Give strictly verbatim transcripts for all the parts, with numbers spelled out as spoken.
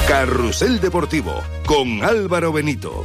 Carrusel Deportivo con Álvaro Benito.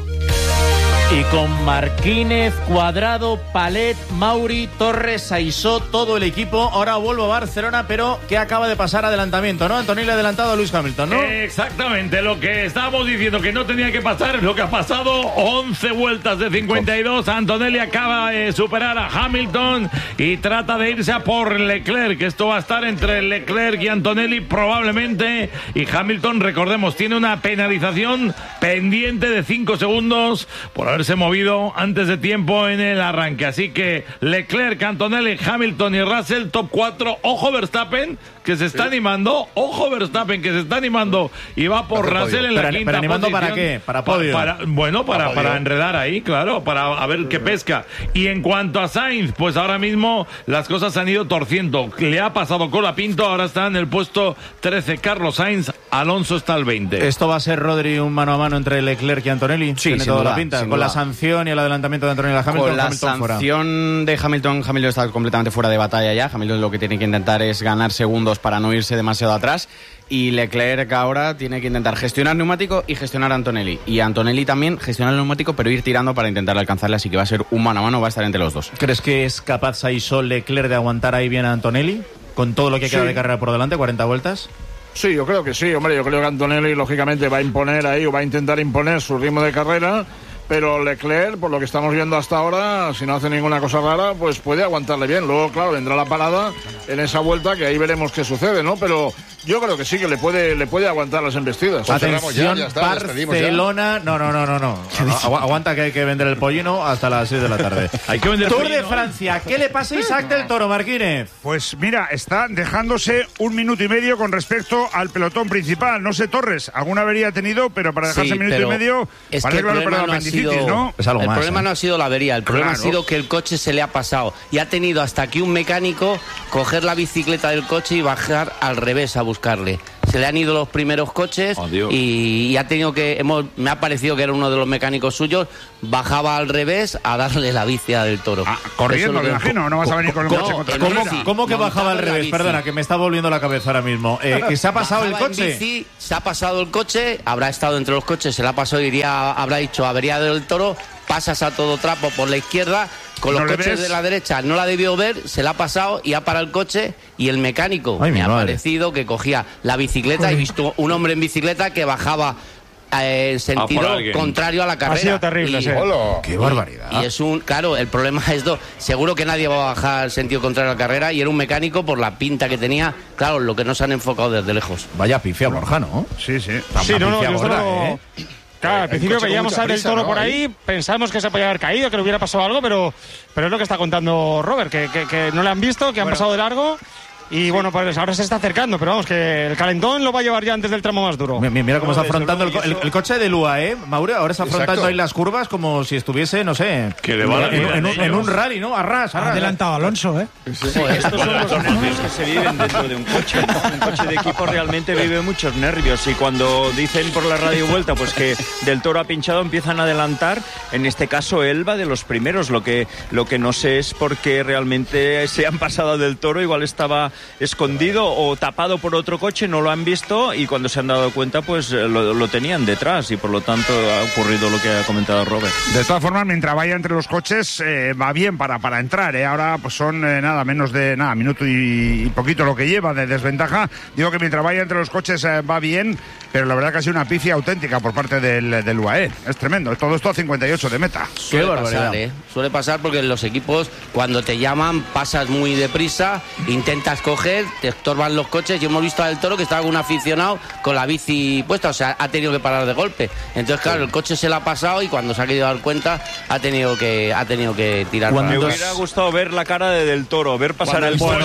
Y con Marquínez, Cuadrado, Palet, Mauri, Torres, Aisó, todo el equipo. Ahora vuelvo a Barcelona, pero que acaba de pasar adelantamiento, ¿no? Antonio le ha adelantado a Lewis Hamilton, ¿no? Exactamente, lo que estábamos diciendo que no tenía que pasar es lo que ha pasado. once vueltas de cincuenta y dos. Antonelli acaba de superar a Hamilton y trata de irse a por Leclerc, que esto va a estar entre Leclerc y Antonelli probablemente. Y Hamilton, recordemos, tiene una penalización pendiente de cinco segundos por haberse movido antes de tiempo en el arranque. Así que Leclerc, Antonelli, Hamilton y Russell, top cuatro. Ojo Verstappen, que se está sí. animando. Ojo Verstappen, que se está animando y va por Russell en la pero, quinta pero animando posición. ¿Para qué? Para podio. Para, para, bueno, para, para, para enredar ahí, claro, para a ver qué pesca. Y en cuanto a Sainz, pues ahora mismo las cosas se han ido torciendo. Le ha pasado Colapinto, ahora está en el puesto trece Carlos Sainz, Alonso está al veinte. ¿Esto va a ser, Rodri, un mano a mano entre Leclerc y Antonelli? Sí, Tiene sin toda duda, la pinta. sin Con duda. la sanción y el adelantamiento de Antonelli a Hamilton. Con la Hamilton sanción fuera. de Hamilton, Hamilton está completamente fuera de batalla ya. Hamilton lo que tiene que intentar es ganar segundos para no irse demasiado atrás. Y Leclerc ahora tiene que intentar gestionar neumático y gestionar a Antonelli. Y Antonelli también gestionar el neumático, pero ir tirando para intentar alcanzarle. Así que va a ser un mano a mano, va a estar entre los dos. ¿Crees que es capaz Aisó Leclerc de aguantar ahí bien a Antonelli? Con todo lo que queda sí. de carrera por delante, cuarenta vueltas. Sí, yo creo que sí, hombre, yo creo que Antonelli lógicamente va a imponer ahí o va a intentar imponer su ritmo de carrera, pero Leclerc, por lo que estamos viendo hasta ahora, si no hace ninguna cosa rara, pues puede aguantarle bien. Luego, claro, vendrá la parada en esa vuelta, que ahí veremos qué sucede, ¿no? Pero yo creo que sí, que le puede le puede aguantar las embestidas. Atención, ya, ya está, Barcelona... No, no, no, no, no. Agu aguanta que hay que vender el pollino hasta las seis de la tarde. Hay que vender Tour de Francia. ¿Qué le pasa a Isaac del Toro, Marquínez? Pues mira, está dejándose un minuto y medio con respecto al pelotón principal. No sé, Torres, alguna avería ha tenido, pero para dejarse sí, un minuto y medio... Es que el problema, no ha, sido, ¿no? Es algo el más, problema ¿eh? no ha sido la avería, el problema claro. ha sido que el coche se le ha pasado y ha tenido hasta que un mecánico coger la bicicleta del coche y bajar al revés a buscarle. Se le han ido los primeros coches oh, y, y ha tenido que hemos, me ha parecido que era uno de los mecánicos suyos, bajaba al revés a darle la bici a del Toro. Ah, corriendo, me imagino, no vas a venir con el no, coche contra ¿Cómo, ¿Cómo, ¿Cómo que bajaba al revés? Perdona, que me está volviendo la cabeza ahora mismo. Eh, ¿Que se ha pasado bajaba el coche? En bici, se ha pasado el coche, habrá estado entre los coches, se le ha pasado, iría, habrá dicho avería del Toro, pasas a todo trapo por la izquierda, con los no coches de la derecha no la debió ver, se la ha pasado y ha parado el coche y el mecánico Ay, me ha madre. parecido que cogía la bicicleta y visto un hombre en bicicleta que bajaba eh, en sentido contrario a la carrera. Ha sido terrible, y, sí. Hola. ¡Qué barbaridad! Y, y es un, claro, el problema es do, seguro que nadie va a bajar sentido contrario a la carrera y era un mecánico por la pinta que tenía, claro, lo que no se han enfocado desde lejos. Vaya pifia Borja, ¿no? Sí, sí. Sí, no, no, yo Borja, solo... ¿eh? Claro, al principio veíamos a Del Toro ¿no? por ahí, pensamos que se podía haber caído, que le hubiera pasado algo, pero, pero es lo que está contando Robert, que, que, que no le han visto, que han bueno. pasado de largo. Y bueno, pues ahora se está acercando, pero vamos, que el calentón lo va a llevar ya antes del tramo más duro. Mira, mira cómo está afrontando el, el, el coche de Lua, ¿eh? Mauro, ahora está afrontando Exacto. ahí las curvas como si estuviese, no sé, que le va en, en, en, un, en un rally, ¿no? Arras, arras. Ha adelantado a Alonso, ¿eh? Sí. Pues estos son los nervios que se viven dentro de un coche, ¿no? Un coche de equipo realmente vive muchos nervios y cuando dicen por la radio vuelta pues que Del Toro ha pinchado, empiezan a adelantar. En este caso él va de los primeros. Lo que, lo que no sé es por qué realmente se han pasado a Del Toro. Igual estaba escondido o tapado por otro coche, no lo han visto y cuando se han dado cuenta pues lo, lo tenían detrás y por lo tanto ha ocurrido lo que ha comentado Robert. De todas formas, mientras vaya entre los coches eh, va bien para, para entrar, ¿eh? Ahora pues son eh, nada menos de nada minuto y, y poquito lo que lleva de desventaja. Digo que mientras vaya entre los coches eh, va bien, pero la verdad que ha sido una pifia auténtica por parte del, del U A E. Es tremendo, todo esto a cincuenta y ocho de meta. Suele pasar, ¿eh? Suele pasar porque en los equipos cuando te llaman pasas muy deprisa, intentas coger, te estorban los coches y hemos visto a Del Toro que estaba con un aficionado con la bici puesta, o sea, ha tenido que parar de golpe. Entonces, claro, el coche se le ha pasado y cuando se ha querido dar cuenta ha tenido que ha tenido que tirar. Me hubiera gustado ver la cara de Del Toro, ver pasar el coche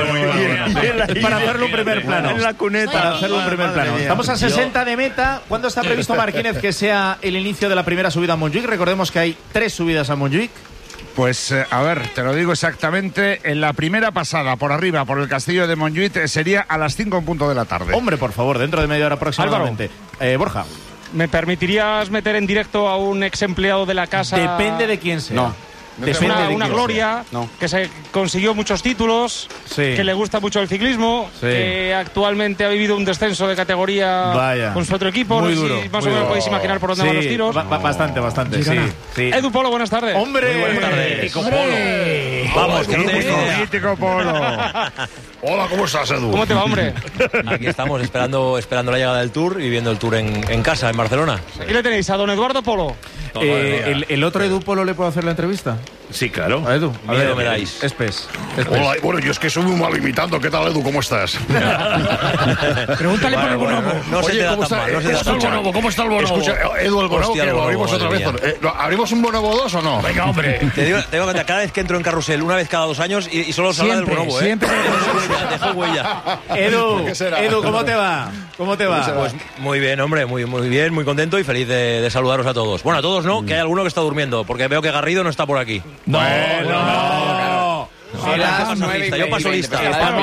para hacerlo un primer plano. En la cuneta. Para hacerlo un primer plano. Estamos a sesenta de meta. ¿Cuándo está previsto, Marquínez, que sea el inicio de la primera subida a Montjuic? Recordemos que hay tres subidas a Montjuic. Pues, eh, a ver, te lo digo exactamente. En la primera pasada, por arriba, por el castillo de Montjuic, eh, sería a las cinco en punto de la tarde. Hombre, por favor, dentro de media hora aproximadamente. Eh, Borja. ¿Me permitirías meter en directo a un ex empleado de la casa? Depende de quién sea. No. Es una, una gloria, no. que se consiguió muchos títulos, sí. que le gusta mucho el ciclismo, sí. que actualmente ha vivido un descenso de categoría Vaya. con su otro equipo. Muy no sé duro, si más o menos podéis imaginar por dónde sí, van los tiros. Ba bastante, bastante. Sí, sí. Edu Polo, buenas tardes. ¡Hombre! Muy buenas tardes. Mítico Polo. Vamos, que no te Mítico Polo. Hola, ¿cómo estás, Edu? ¿Cómo te va, hombre? Aquí estamos esperando, esperando la llegada del Tour y viendo el Tour en, en casa, en Barcelona. Aquí le tenéis a don Eduardo Polo. Eh, el, ¿El otro Edu Polo le puedo hacer la entrevista? Sí, claro. A Edu. A ver, me dais. Espes. Hola, bueno, yo es que soy muy mal imitando. ¿Qué tal, Edu? ¿Cómo estás? Pregúntale bueno, por el bueno, bonobo. No Oye, se te da ¿cómo tan está, mal. No se te da escucha, tan el bonobo, ¿cómo está el bonobo? Escucha, Edu, el bonobo, Hostia, que el lo bonobo, abrimos otra vez. madre Eh, ¿Abrimos un bonobo dos o no? Venga, hombre. Te digo, te digo que cada vez que entro en carrusel, una vez cada dos años, y, y solo se habla del bonobo, ¿eh? Siempre. Dejo huella. Edu, Edu, ¿cómo te va? ¿Cómo te va? Pues muy bien, hombre, muy, muy bien, muy contento y feliz de, de saludaros a todos. Bueno, a todos no, que hay alguno que está durmiendo, porque veo que Garrido no está por aquí. No, no, no. Yo paso lista.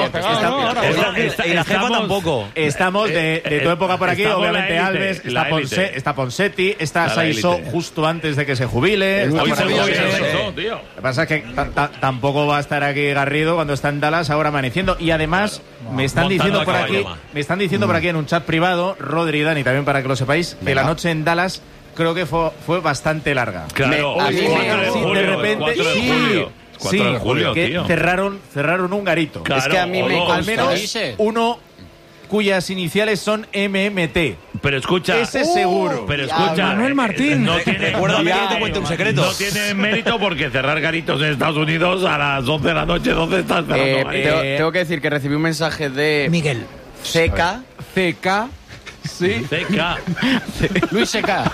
Y la jefa tampoco. Estamos de, de tu época por aquí, Estamos obviamente élite, Alves, está, Ponce, está Ponsetti, está la Saisó élite. justo antes de que se jubile. Está Hoy por se aquí, jubila eh, Saisó, tío. Lo que pasa es que tampoco va a estar aquí Garrido cuando está en Dallas ahora amaneciendo. Y además claro. me están Montando diciendo por a aquí, caballo. me están diciendo por aquí en un chat privado, Rodri y Dani, también para que lo sepáis, que la noche en Dallas creo que fue, fue bastante larga. Claro. Me, Uy, me, sí, de repente sí. cuatro de julio, que tío. cerraron, cerraron un garito. Claro, es que a mí me dos, al menos uno cuyas iniciales son M M T. Pero escucha, ese seguro. Pero escucha, Manuel Martín. No tiene, Recuerda no que tiene- te cuente un secreto. No tiene mérito porque cerrar garitos en Estados Unidos a las once de la noche, ¿dónde estás cerrando Eh, garitos? tengo, tengo que decir que recibí un mensaje de Miguel. C K. C K. Sí. C K. Luis C K.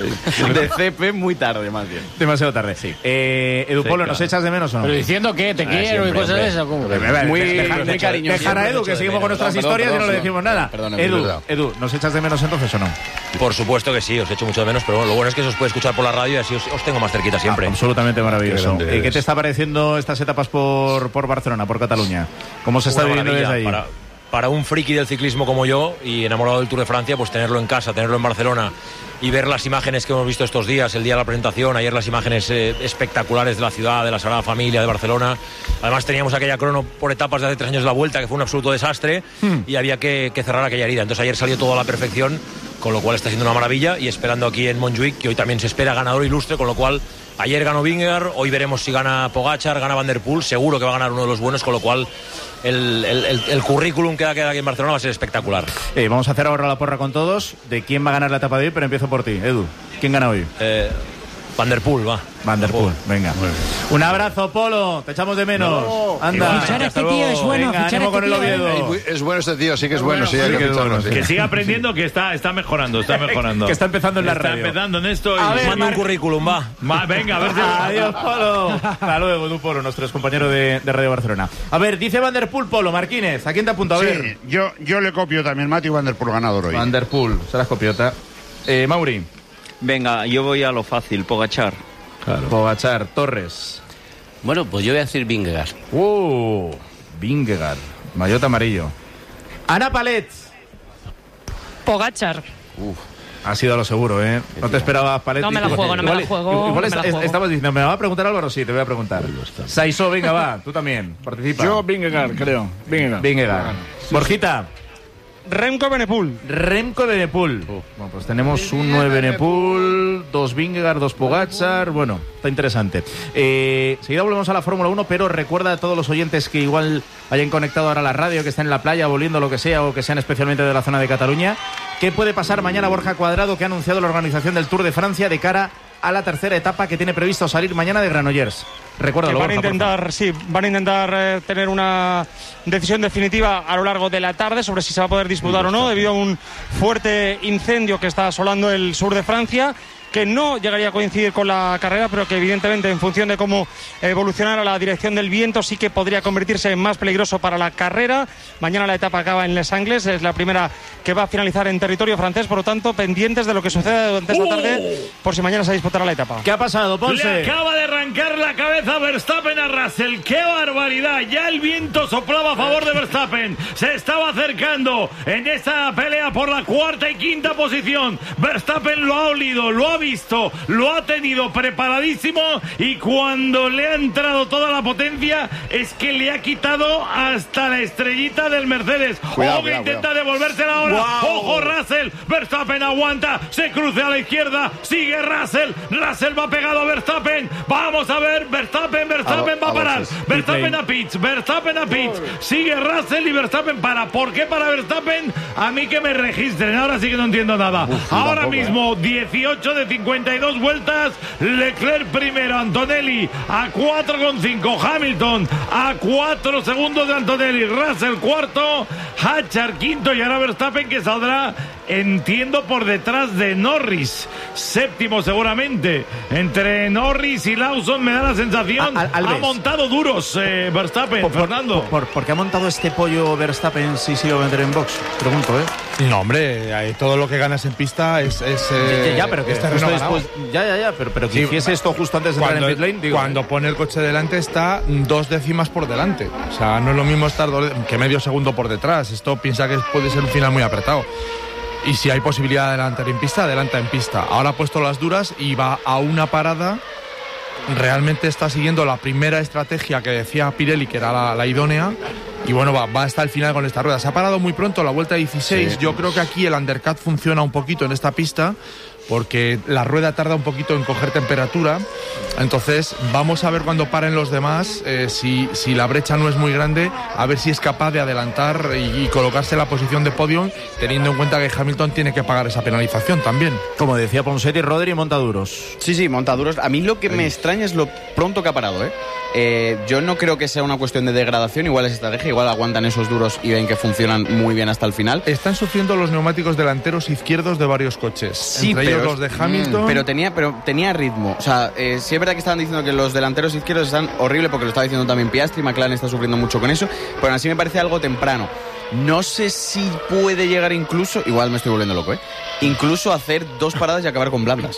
De C P muy tarde, más bien. Demasiado tarde. Sí. Eh, Edu Polo, ¿nos echas de menos o no? Pero diciendo que te Ah, quiero siempre, y cosas hombre. de eso. ¿Cómo? Muy, Dejar- muy cariñoso. Dejar a Siempre Edu, echo que de seguimos con menos. nuestras Perdón, historias perdón, y no le perdón, decimos nada. perdón, es Edu, verdad. Edu, ¿nos echas de menos entonces o no? Por supuesto que sí, os echo mucho de menos, pero bueno, lo bueno es que se os puede escuchar por la radio y así os, os tengo más cerquita siempre. Ah, absolutamente maravilloso. Qué grande Eh, ¿Qué te eres. está pareciendo estas etapas por, por Barcelona, por Cataluña? ¿Cómo se está Una viviendo desde maravilla. ahí? Para, para un friki del ciclismo como yo y enamorado del Tour de Francia, pues tenerlo en casa, tenerlo en Barcelona y ver las imágenes que hemos visto estos días, el día de la presentación, ayer las imágenes eh, espectaculares de la ciudad, de la Sagrada Familia, de Barcelona. Además teníamos aquella crono por etapas de hace tres años de la Vuelta, que fue un absoluto desastre y había que, que cerrar aquella herida. Entonces ayer salió todo a la perfección, con lo cual está siendo una maravilla y esperando aquí en Montjuic, que hoy también se espera ganador ilustre, con lo cual ayer ganó Vingegaard, hoy veremos si gana Pogačar, gana Van der Poel, seguro que va a ganar uno de los buenos, con lo cual el, el, el, el currículum que da aquí en Barcelona va a ser espectacular. Eh, vamos a hacer ahora la porra con todos de quién va a ganar la etapa de hoy, pero empiezo por ti, Edu. ¿Quién gana hoy? Eh, Van der Poel, va. Van der Poel, venga. Un abrazo, Polo, te echamos de menos. Anda. Fichar a este tío es bueno, Venga, fichar a ánimo este con el tío, Oviedo. Es bueno este tío, sí que es bueno, sí, hay sí que que es ficharlo, bueno, sí. Que siga aprendiendo, que está, está mejorando, está mejorando. Que está empezando en la Está radio. empezando en esto y... A ver, Manda un Mar- currículum, va. Ma- venga, a ver si... Adiós, Polo. Hasta luego, Edu Polo, nuestro compañero de, de Radio Barcelona. A ver, dice Van der Poel, Polo, Marquínez, ¿a quién te apunta? A ver. Sí, yo, yo le copio también. Matthew Van der Poel ganador hoy. Van der Poel, serás copiota. Eh, Mauri. Venga, yo voy a lo fácil, Pogačar. Pogačar, Torres. Bueno, pues yo voy a decir Vingegaard. Uh, Vingegaard, maillot amarillo. Ana Palet. Pogačar. Ha sido a lo seguro, ¿eh? No te esperabas, Palet. No me la juego, no me la juego, Igual no me es- la es- juego. estabas diciendo, ¿me va a preguntar Álvaro? Sí, te voy a preguntar. Saisó, venga, va, tú también, participa. Yo, Vingegaard, creo. Vingegaard. Vingegaard. Borjita. Remco Benepul. Remco Benepul. Bueno, pues tenemos un nueve Benepul, dos Vingegaard, dos Pogačar. Bueno, está interesante. Eh, seguida volvemos a la Fórmula uno, pero recuerda a todos los oyentes que igual hayan conectado ahora a la radio, que estén en la playa, volviendo lo que sea, o que sean especialmente de la zona de Cataluña. ¿Qué puede pasar mañana, Borja Cuadrado, que ha anunciado la organización del Tour de Francia de cara a la tercera etapa que tiene previsto salir mañana de Granollers? Recuérdalo, Que van a Borja, por favor. intentar, sí, van a intentar eh, tener una decisión definitiva a lo largo de la tarde sobre si se va a poder disputar o no, debido a un fuerte incendio que está asolando el sur de Francia, que no llegaría a coincidir con la carrera, pero que evidentemente en función de cómo evolucionara la dirección del viento sí que podría convertirse en más peligroso para la carrera. Mañana la etapa acaba en Les Angles, es la primera que va a finalizar en territorio francés, por lo tanto pendientes de lo que suceda durante esta tarde por si mañana se disputará la etapa. ¿Qué ha pasado, Ponce? Le acaba de arrancar la cabeza Verstappen a Russell. ¡Qué barbaridad! Ya el viento soplaba a favor de Verstappen. Se estaba acercando en esta pelea por la cuarta y quinta posición. Verstappen lo ha olido, lo ha visto, lo ha tenido preparadísimo y cuando le ha entrado toda la potencia es que le ha quitado hasta la estrellita del Mercedes. Cuidado, Ojo que cuidado, intenta cuidado. devolvérsela ahora. Wow. Ojo Russell, Verstappen aguanta, se cruce a la izquierda, sigue Russell, Russell va pegado a Verstappen. Vamos a ver, Verstappen, Verstappen A- va a a parar. boxes. Verstappen a pits, Verstappen a pits. Sigue Russell y Verstappen para. ¿Por qué para Verstappen? A mí que me registren, ahora sí que no entiendo nada. Uf, ahora tampoco, mismo, dieciocho de cincuenta y dos vueltas, Leclerc primero, Antonelli a cuatro coma cinco, Hamilton a cuatro segundos de Antonelli, Russell cuarto, Hatchar quinto y ahora Verstappen que saldrá, entiendo, por detrás de Norris, séptimo seguramente. Entre Norris y Lawson me da la sensación, Al- al- ha Albes. montado duros eh, Verstappen, Por, por- Fernando. por- por qué ha montado este pollo Verstappen si se iba a meter en box? Pregunto, ¿eh? No, hombre, ahí todo lo que ganas en pista es. es eh, ya, ya, pero que es terreno justo ganado. después- ya, ya, ya, pero, pero que Sí, hiciese esto justo antes de cuando, entrar en pit lane, digo, cuando pone el coche delante está dos décimas por delante. O sea, no es lo mismo estar dos- que medio segundo por detrás. Esto piensa que puede ser un final muy apretado. Y si hay posibilidad de adelantar en pista, adelanta en pista. Ahora ha puesto las duras y va a una parada. Realmente está siguiendo la primera estrategia que decía Pirelli, que era la, la idónea. Y bueno, va, va hasta el final con esta rueda. Se ha parado muy pronto, la vuelta dieciséis. Sí. Yo creo que aquí el undercut funciona un poquito en esta pista, porque la rueda tarda un poquito en coger temperatura. Entonces vamos a ver cuando paren los demás, eh, si, si la brecha no es muy grande, a ver si es capaz de adelantar y, y colocarse en la posición de podium, teniendo en cuenta que Hamilton tiene que pagar esa penalización también. como decía Ponsetti, Rodri monta duros. Sí, sí, montaduros. A mí lo que me extraña es lo pronto que ha parado, ¿eh? Eh, yo no creo que sea una cuestión de degradación, igual es estrategia, igual aguantan esos duros y ven que funcionan muy bien hasta el final. Están sufriendo los neumáticos delanteros izquierdos de varios coches, Sí, entre pero ellos los de es- Hamilton. mm, pero tenía, pero tenía ritmo. O sea, eh, sí es verdad que estaban diciendo que los delanteros izquierdos están horribles, porque lo estaba diciendo también Piastri, McLaren está sufriendo mucho con eso, pero aún así me parece algo temprano. No sé si puede llegar incluso, igual me estoy volviendo loco, ¿eh? Incluso hacer dos paradas y acabar con blandas.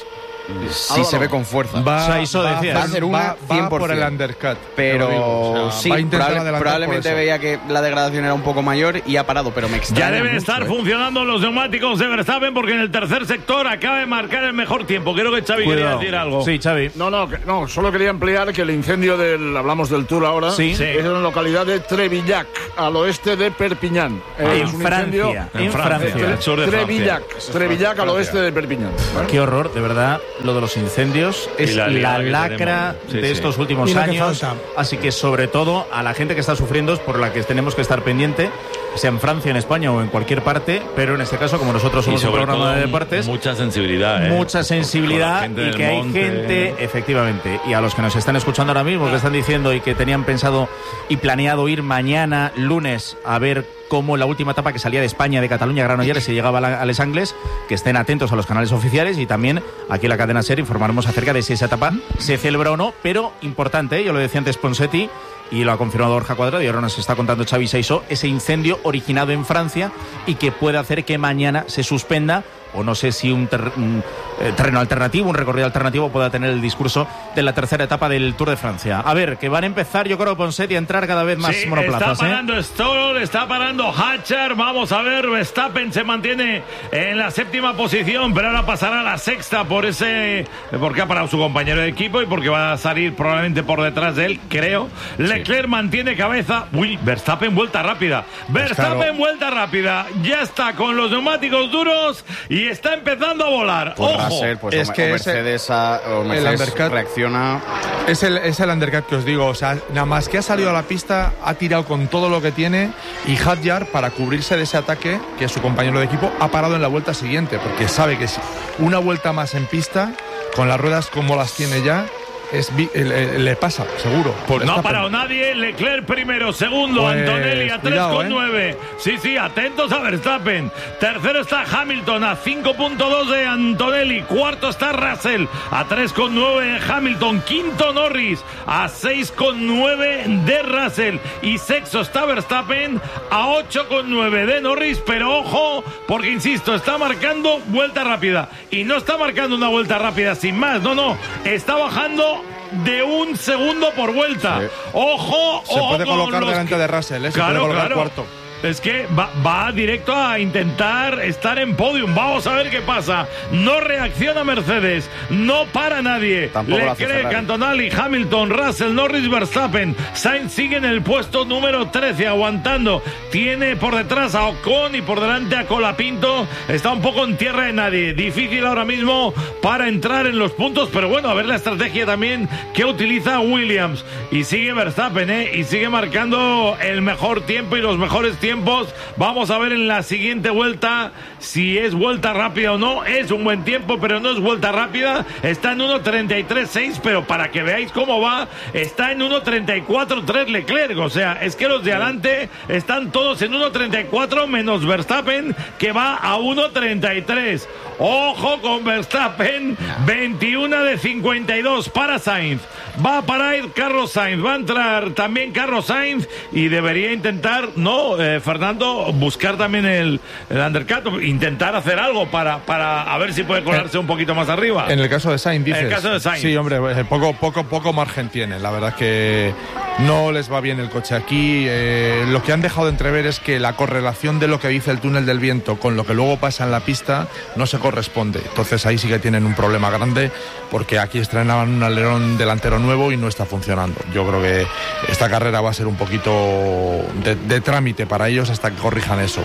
Sí se ve con fuerza. Va, O sea, eso va- decía, va a hacer una va- va cien por por el ciento. undercut. Pero te lo digo. O sea, sí, va a intentar probable- adelantar probablemente por eso. veía que la degradación era un poco mayor y ha parado, pero me extraña Ya deben mucho, estar ¿eh? funcionando los neumáticos de Verstappen porque en el tercer sector acaba de marcar el mejor tiempo. Creo que Xavi quería Cuidado. decir algo. Sí, Xavi. No, no, que- no, solo quería ampliar que el incendio del, hablamos del Tour ahora, Sí. Sí. es en la localidad de Trevillac, al oeste de Perpiñán. Eh, en es un Francia, incendio- en Francia. en el sur de Trevillac, Francia. Trevillac al oeste de Perpiñán. Qué horror, de verdad, lo de los incendios es Y la la, liada que lacra tenemos. Sí, de sí. estos últimos Y la que años. falta. Así que sobre todo a la gente que está sufriendo es por la que tenemos que estar pendiente, sea en Francia, en España o en cualquier parte, pero en este caso, como nosotros Y somos un sobre programa todo de deportes, mucha sensibilidad, ¿eh? mucha Con la sensibilidad gente y del que hay monte. gente, efectivamente, y a los que nos están escuchando ahora mismo, que están diciendo y que tenían pensado y planeado ir mañana, lunes, a ver cómo la última etapa que salía de España, de Cataluña, Granollers, se llegaba a, la- a Les Angles, que estén atentos a los canales oficiales y también aquí en la cadena SER informaremos acerca de si esa etapa se celebra o no, pero importante, ¿eh? Yo lo decía antes Ponsetti, y lo ha confirmado Borja Cuadrado y ahora nos está contando Xavi Saisó, ese incendio originado en Francia y que puede hacer que mañana se suspenda, o no sé si un, ter- un, eh, terreno alternativo, un recorrido alternativo pueda tener el discurso de la tercera etapa del Tour de Francia. A ver, que van a empezar, yo creo, Ponsetti, a entrar cada vez más Sí, monoplazas. está ¿eh? parando Stroll, está parando Hatcher. Vamos a ver, Verstappen se mantiene en la séptima posición, pero ahora pasará a la sexta por ese, porque ha parado su compañero de equipo y porque va a salir probablemente por detrás de él, creo. Leclerc mantiene cabeza. Uy, Verstappen vuelta rápida. Verstappen claro. vuelta rápida. Ya está con los neumáticos duros y está empezando a volar. Podrá Ojo. ser, pues Es o, que o ese- Mercedes, a- o el Mercedes undercut- reacciona. Es el, es el undercut que os digo, o sea, nada más que ha salido a la pista, ha tirado con todo lo que tiene y Hadjar, para cubrirse de ese ataque, que es su compañero de equipo, ha parado en la vuelta siguiente, porque sabe que si una vuelta más en pista, con las ruedas como las tiene ya, es, vi- le, le pasa, seguro. Pues no ha Verstappen. parado nadie. Leclerc primero, segundo, Pues, Antonelli a tres cuidado, coma ¿eh? nueve. Sí, sí, atentos a Verstappen. Tercero está Hamilton a cinco coma dos de Antonelli. Cuarto está Russell a tres coma nueve de Hamilton. Quinto Norris a seis coma nueve de Russell. Y sexto está Verstappen a ocho coma nueve de Norris. Pero ojo, porque insisto, está marcando vuelta rápida. Y no está marcando una vuelta rápida sin más. No, no. Está bajando de un segundo por vuelta. Sí. Ojo, Se ojo puede con colocar los delante que- de Russell, ¿eh? Se Claro, puede colocar claro. cuarto. es que va, va directo a intentar estar en podium. Vamos a ver qué pasa. No reacciona Mercedes, no para nadie. Leclerc, Antonelli, Hamilton, Russell, Norris, Verstappen. Sainz sigue en el puesto número trece, aguantando. Tiene por detrás a Ocon y por delante a Colapinto. Está un poco en tierra de nadie. Difícil ahora mismo para entrar en los puntos, pero bueno, a ver la estrategia también que utiliza Williams. Y sigue Verstappen, ¿eh? Y sigue marcando el mejor tiempo y los mejores tiempos. Vamos a ver en la siguiente vuelta si es vuelta rápida o no. Es un buen tiempo, pero no es vuelta rápida. Está en uno treinta y tres seis, pero para que veáis cómo va, está en uno treinta y cuatro tres Leclerc. O sea, es que los de adelante están todos en uno treinta y cuatro, menos Verstappen, que va a uno treinta y tres. Ojo con Verstappen, veintiuno de cincuenta y dos para Sainz. Va a parar Carlos Sainz, va a entrar también Carlos Sainz y debería intentar, no, eh, Fernando, buscar también el, el undercut, intentar hacer algo para, para a ver si puede colarse un poquito más arriba. En el caso de Sainz, dices. En el caso de Sainz. Sí, hombre, poco, poco, poco margen tiene. La verdad es que no les va bien el coche aquí. Eh, lo que han dejado de entrever es que la correlación de lo que dice el túnel del viento con lo que luego pasa en la pista no se corresponde. Entonces ahí sí que tienen un problema grande, porque aquí estrenaban un alerón delantero nuevo y no está funcionando. Yo creo que esta carrera va a ser un poquito de, de trámite para ellos hasta que corrijan eso.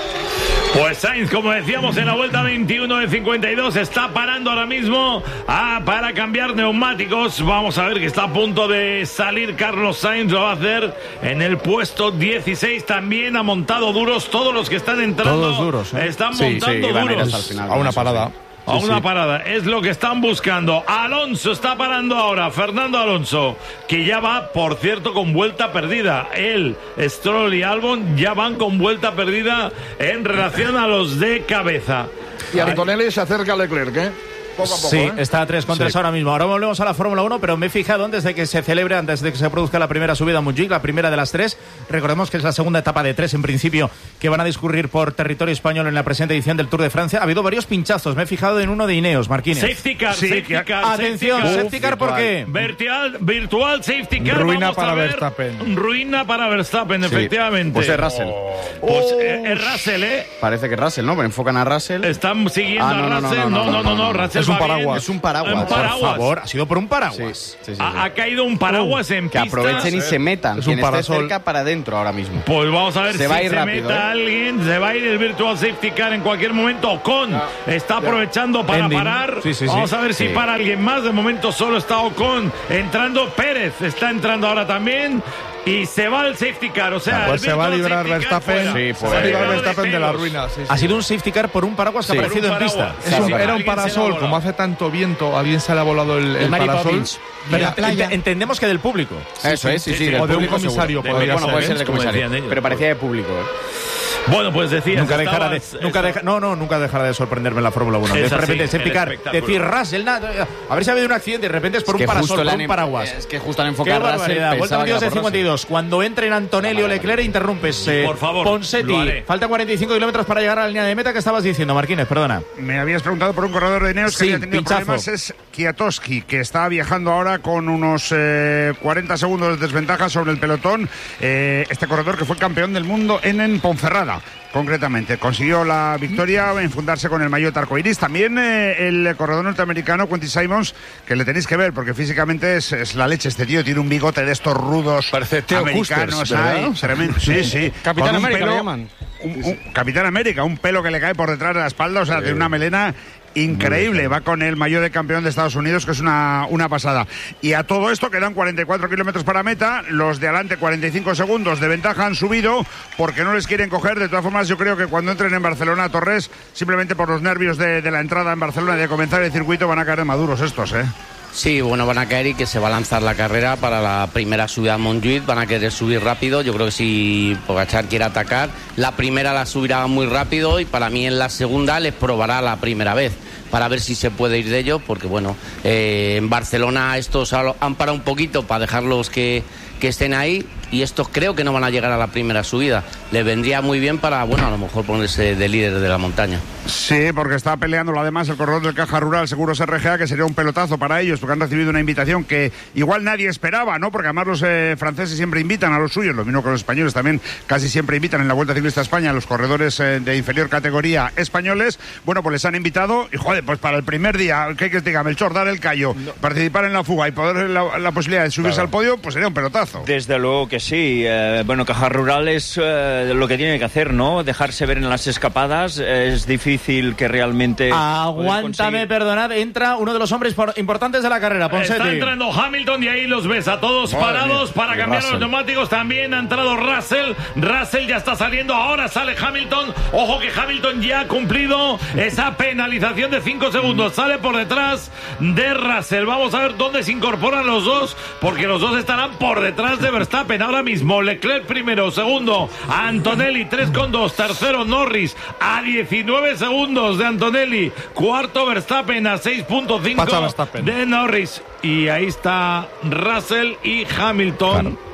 Pues Sainz, como decíamos, en la vuelta veintiuno de cincuenta y dos está parando ahora mismo ah, para cambiar neumáticos. Vamos a ver que está a punto de salir Carlos Sainz. Lo va a hacer en el puesto dieciséis. También ha montado duros. Todos los que están entrando Todos duros, ¿eh? están sí, montando sí, duros. a, final, a una parada. A Sí, una sí. parada, es lo que están buscando. Alonso está parando ahora, Fernando Alonso, que ya va, por cierto, con vuelta perdida. Él, Stroll y Albon ya van con vuelta perdida en relación a los de cabeza. Y Antonelli se acerca a Leclerc, ¿eh? Poco a poco, sí, ¿eh? está a tres con tres Sí. ahora mismo. Ahora volvemos a la Fórmula uno, pero me he fijado antes de que se celebre, antes de que se produzca la primera subida a Montjuic, la primera de las tres. Recordemos que es la segunda etapa de tres, en principio, que van a discurrir por territorio español en la presente edición del Tour de Francia. Ha habido varios pinchazos. Me he fijado en uno de Ineos, Marquínez. Safety car, Sí, safety que- car. Atención, safety car. safety car, ¿por qué? Virtual, virtual safety car. Ruina Vamos para a ver. Verstappen. Ruina para Verstappen, Sí. efectivamente. Pues es Russell. Pues eh, es Russell, ¿eh? Parece que Russell, ¿no? Pero enfocan a Russell. Están siguiendo Ah, no, a no, no, Russell. no, No, no, no, no. Russell Es un va bien. paraguas. Es un paraguas. Un Por paraguas. favor, ha sido por un paraguas. Sí, sí, sí, Ha, sí. ha caído un paraguas en Que pista. aprovechen y se metan. Es un Quien esté parasol. cerca para adentro ahora mismo. Pues vamos a ver Se si va a ir se rápido, meta ¿eh? alguien. Se va a ir el virtual safety car en cualquier momento. Ocon está aprovechando para Ending. parar. Sí, sí, sí. Vamos a ver si Sí. para alguien más. De momento solo está Ocon entrando. Pérez está entrando ahora también. Y se va el safety car. O sea, Pues el se va a virtual librar safety car Verstappen. fuera. Sí, Se va a librar Fuera de Verstappen de la pelos. ruina. sí, sí. Ha sido un safety car por un paraguas que Sí. ha aparecido Por en un pista. paraguas. Es un- Sí, era un alguien se le ha parasol, volado. como hace tanto viento, a alguien se le ha volado el, el Mary parasol. Poppins. Mira, Ent- Entendemos que del público. Eso es, sí, sí. del o de un público comisario seguro. podría Bueno, ser, puede ¿eh? ser de Como comisario. decían ellos. Pero parecía de público, ¿eh? Bueno, pues decías. Nunca dejará de, estabas- nunca deja- no, no, nunca dejará de sorprenderme la Fórmula uno. De Es así, repente, el safety car, espectáculo. decir Russell, nada, a ver si ha habido un accidente, de repente es por Es un que parasol, justo por le un han- paraguas. Es que justo al Qué enfocar a Russell barbaridad. Vuelta pensaba que era veintidós de por cincuenta y dos. Cuando entren Antonelli o Leclerc, interrumpes. eh, Por favor, lo Ponsetti. haré. Faltan cuarenta y cinco kilómetros para llegar a la línea de meta. ¿Qué estabas diciendo, Marquínez? Perdona. Me habías preguntado por un corredor de Ineos que Sí, había tenido pinchazo. problemas. Es Kwiatkowski, que está viajando ahora con unos eh, cuarenta segundos de desventaja sobre el pelotón. Eh, este corredor que fue campeón del mundo en, en Ponferrada, concretamente. Consiguió la victoria en fundarse con el maillot arcoiris. También eh, el corredor norteamericano, Quentin Simons, que le tenéis que ver, porque físicamente es, es la leche este tío. Tiene un bigote de estos rudos Parece Theo americanos. Custers, ¿verdad? Ay, tremendo. Sí, sí. Capitán Con un América pelo- le llaman. un- un- Capitán América, un pelo que le cae por detrás de la espalda, o sea, tiene una melena increíble. Va con el maillot de campeón de Estados Unidos, que es una, una pasada. Y a todo esto quedan cuarenta y cuatro kilómetros para meta. Los de adelante, cuarenta y cinco segundos de ventaja, han subido porque no les quieren coger. De todas formas, yo creo que cuando entren en Barcelona, Torres, simplemente por los nervios de, de la entrada en Barcelona y de comenzar el circuito, van a caer de maduros estos, ¿eh? Sí, bueno, van a caer y que se va a lanzar la carrera para la primera subida a Montjuic. Van a querer subir rápido. Yo creo que si Pogačar quiere atacar, la primera la subirá muy rápido y para mí en la segunda les probará la primera vez para ver si se puede ir de ellos, porque bueno, eh, en Barcelona estos han parado un poquito para dejarlos que, que estén ahí y estos creo que no van a llegar a la primera subida. Les vendría muy bien para, bueno, a lo mejor ponerse de líder de la montaña. Sí, porque está peleándolo además el corredor del Caja Rural Seguros R G A, que sería un pelotazo para ellos, porque han recibido una invitación que igual nadie esperaba, ¿no? Porque además los eh, franceses siempre invitan a los suyos, lo mismo que los españoles también casi siempre invitan en la Vuelta Ciclista a España a los corredores eh, de inferior categoría españoles. Bueno, pues les han invitado y, joder, pues para el primer día, ¿qué que diga Melchor? Dar el callo, no. participar en la fuga y poder la, la posibilidad de subirse claro. al podio, pues sería un pelotazo. Desde luego que sí. Eh, bueno, Caja Rural es eh, lo que tiene que hacer, ¿no? Dejarse ver en las escapadas. Eh, es difícil que realmente... Aguántame, perdonad, entra uno de los hombres por, importantes de la carrera, Ponseti. Está entrando Hamilton y ahí los ves a todos Madre parados mía. para cambiar Russell. los neumáticos. También ha entrado Russell. Russell ya está saliendo. Ahora sale Hamilton. Ojo que Hamilton ya ha cumplido esa penalización de cinco segundos. Sale por detrás de Russell. Vamos a ver dónde se incorporan los dos, porque los dos estarán por detrás de Verstappen ahora mismo. Leclerc primero, segundo Antonelli tres coma dos, tercero Norris a diecinueve segundos de Antonelli, cuarto Verstappen a seis coma cinco de Norris, y ahí está Russell y Hamilton. Claro.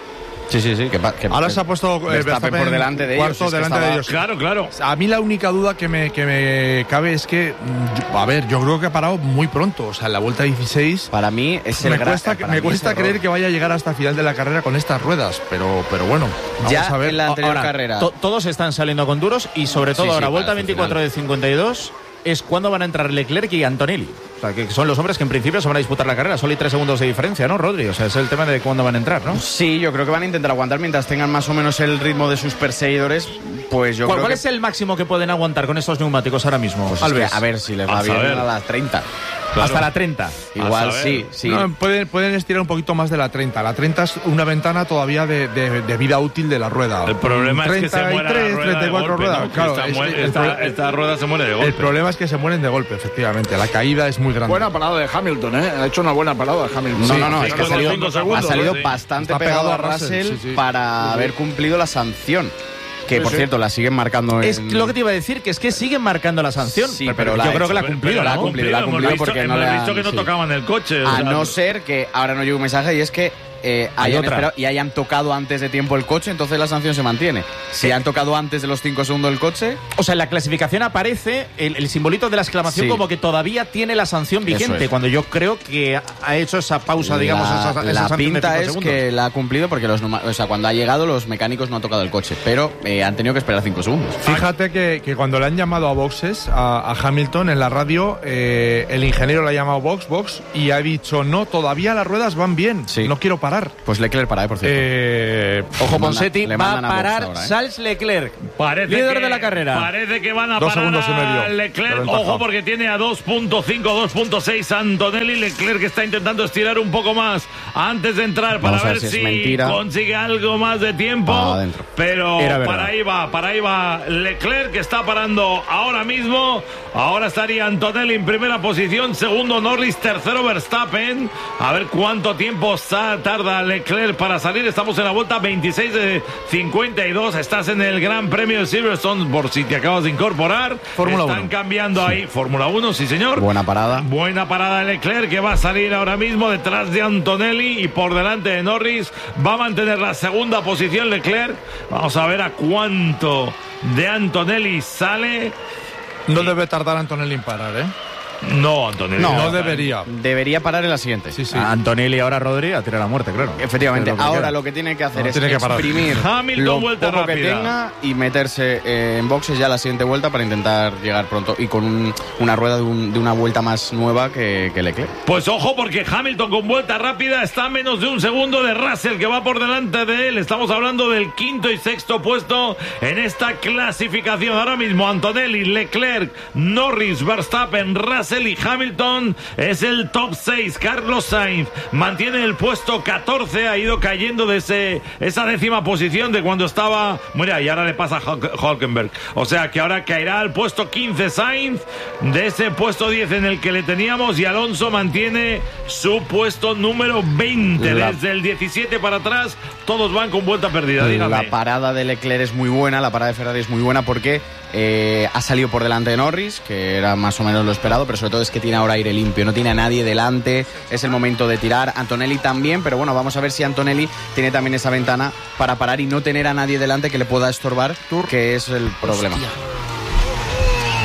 Sí, sí, sí. Que, que, Ahora que se ha puesto eh, Verstappen, Verstappen por delante de cuarto ellos. delante es que estaba... de ellos. Claro, claro. A mí la única duda que me, que me cabe es que, a ver, yo creo que ha parado muy pronto. O sea, en la vuelta dieciséis. Para mí es el Me cuesta, para me mí cuesta es creer error. que vaya a llegar hasta el final de la carrera con estas ruedas. Pero, pero bueno, vamos ya a ver. En la anterior ahora, carrera. To- todos están saliendo con duros y sobre todo sí, sí, ahora, vuelta veinticuatro de cincuenta y dos. Es cuando van a entrar Leclerc y Antonelli. O sea, que son los hombres que en principio se van a disputar la carrera. Solo hay tres segundos de diferencia, ¿no, Rodri? O sea, es el tema de cuándo van a entrar, ¿no? Sí, yo creo que van a intentar aguantar mientras tengan más o menos el ritmo de sus perseguidores. Pues yo ¿Cuál, creo ¿cuál que... es el máximo que pueden aguantar con estos neumáticos ahora mismo? Pues es que, a ver si les va bien a las treinta. Claro. Hasta la treinta. Igual sí, sí. No, pueden, pueden estirar un poquito más de la treinta. La treinta es una ventana todavía de, de, de vida útil de la rueda. El problema es que se muere la rueda treinta y cuatro de golpe, ruedas. ¿no? Claro, esta, es, muere, el, esta, esta rueda se muere de golpe. El problema es que se mueren de golpe, efectivamente. La caída es muy grande. Buena parada de Hamilton, ¿eh? Ha hecho una buena parada Hamilton. No, sí, no, no. sí, Es que ha salido, segundos, ha salido sí. bastante Está pegado, pegado a a Russell, Russell sí, sí. para Sí, sí. haber cumplido la sanción. Que, Sí, por sí. cierto, la siguen marcando en... Es lo que te iba a decir, que es que siguen marcando la sanción. Sí, pero, pero yo la ha creo que la ha hecho, cumplido, pero la ha ¿no? cumplido, la ha cumplido hemos visto, porque no hemos le han- visto que no sí. tocaban el coche. o A sea, no ser que ahora no llegue un mensaje y es que eh, Hay hayan otra. esperado y hayan tocado antes de tiempo el coche, entonces la sanción se mantiene. Si han tocado antes de los cinco segundos el coche... O sea, en la clasificación aparece el, el simbolito de la exclamación Sí. como que todavía tiene la sanción vigente, Eso es. cuando yo creo que ha hecho esa pausa, digamos, la, esa, esa la sanción de pinta cinco es segundos. que la ha cumplido porque los numa- o sea, cuando ha llegado los mecánicos no han tocado el coche, pero eh, han tenido que esperar cinco segundos. Fíjate que, que cuando le han llamado a boxes a, a Hamilton en la radio, eh, el ingeniero le ha llamado box, box, y ha dicho, no, todavía las ruedas van bien, Sí. no quiero parar. Pues Leclerc para, eh, por cierto. Eh, Ojo, Le manda- Ponseti le va a mandan a box parar ahora, ¿eh? Charles Leclerc, Parece líder que, de la carrera. Parece que van a Dos parar segundos y medio a de Leclerc. ventaja. Ojo, porque tiene a dos punto cinco, dos punto seis Antonelli. Leclerc está intentando estirar un poco más antes de entrar para Vamos a ver, ver si si, es mentira. consigue algo más de tiempo. Ah, adentro. Pero Era verdad. para ahí va, para ahí va Leclerc, que está parando ahora mismo. Ahora estaría Antonelli en primera posición, segundo Norris, tercero Verstappen. A ver cuánto tiempo sa- tarda Leclerc para salir. Estamos en la vuelta veintiséis de cincuenta y dos. Estás en el Gran Premio de Silverstone, por si te acabas de incorporar. Fórmula Están uno. cambiando ahí. Fórmula uno, sí señor. Buena parada. Buena parada de Leclerc, que va a salir ahora mismo detrás de Antonelli y por delante de Norris. Va a mantener la segunda posición Leclerc. Vamos a ver a cuánto de Antonelli sale. no debe tardar Antonelli en parar, ¿eh? No, Antonelli. No, no debería. Debería parar en la siguiente. Sí, sí. A Antonelli ahora Rodri a tirar a muerte, claro. Efectivamente, Es lo que ahora queda. lo que tiene que hacer No, es tiene que parar. exprimir Hamilton, lo vuelta poco que rápida. tenga y meterse eh, en boxes ya la siguiente vuelta para intentar llegar pronto y con un- una rueda de, un- de una vuelta más nueva que, que Leclerc. Pues ojo, porque Hamilton con vuelta rápida está a menos de un segundo de Russell, que va por delante de él. Estamos hablando del quinto y sexto puesto en esta clasificación. Ahora mismo Antonelli, Leclerc, Norris, Verstappen, Russell y Hamilton es el top seis. Carlos Sainz mantiene el puesto catorce, ha ido cayendo de ese, esa décima posición de cuando estaba... Mira, y ahora le pasa a Hulk- Hulkenberg. O sea que ahora caerá al puesto quince Sainz, de ese puesto diez en el que le teníamos, y Alonso mantiene su puesto número veinte. La- Desde el diecisiete para atrás, todos van con vuelta perdida. Dígame. La parada de Leclerc es muy buena, la parada de Ferrari es muy buena porque eh, ha salido por delante de Norris, que era más o menos lo esperado, pero sobre todo es que tiene ahora aire limpio, no tiene a nadie delante, es el momento de tirar. Antonelli también, pero bueno, vamos a ver si Antonelli tiene también esa ventana para parar y no tener a nadie delante que le pueda estorbar, que es el problema.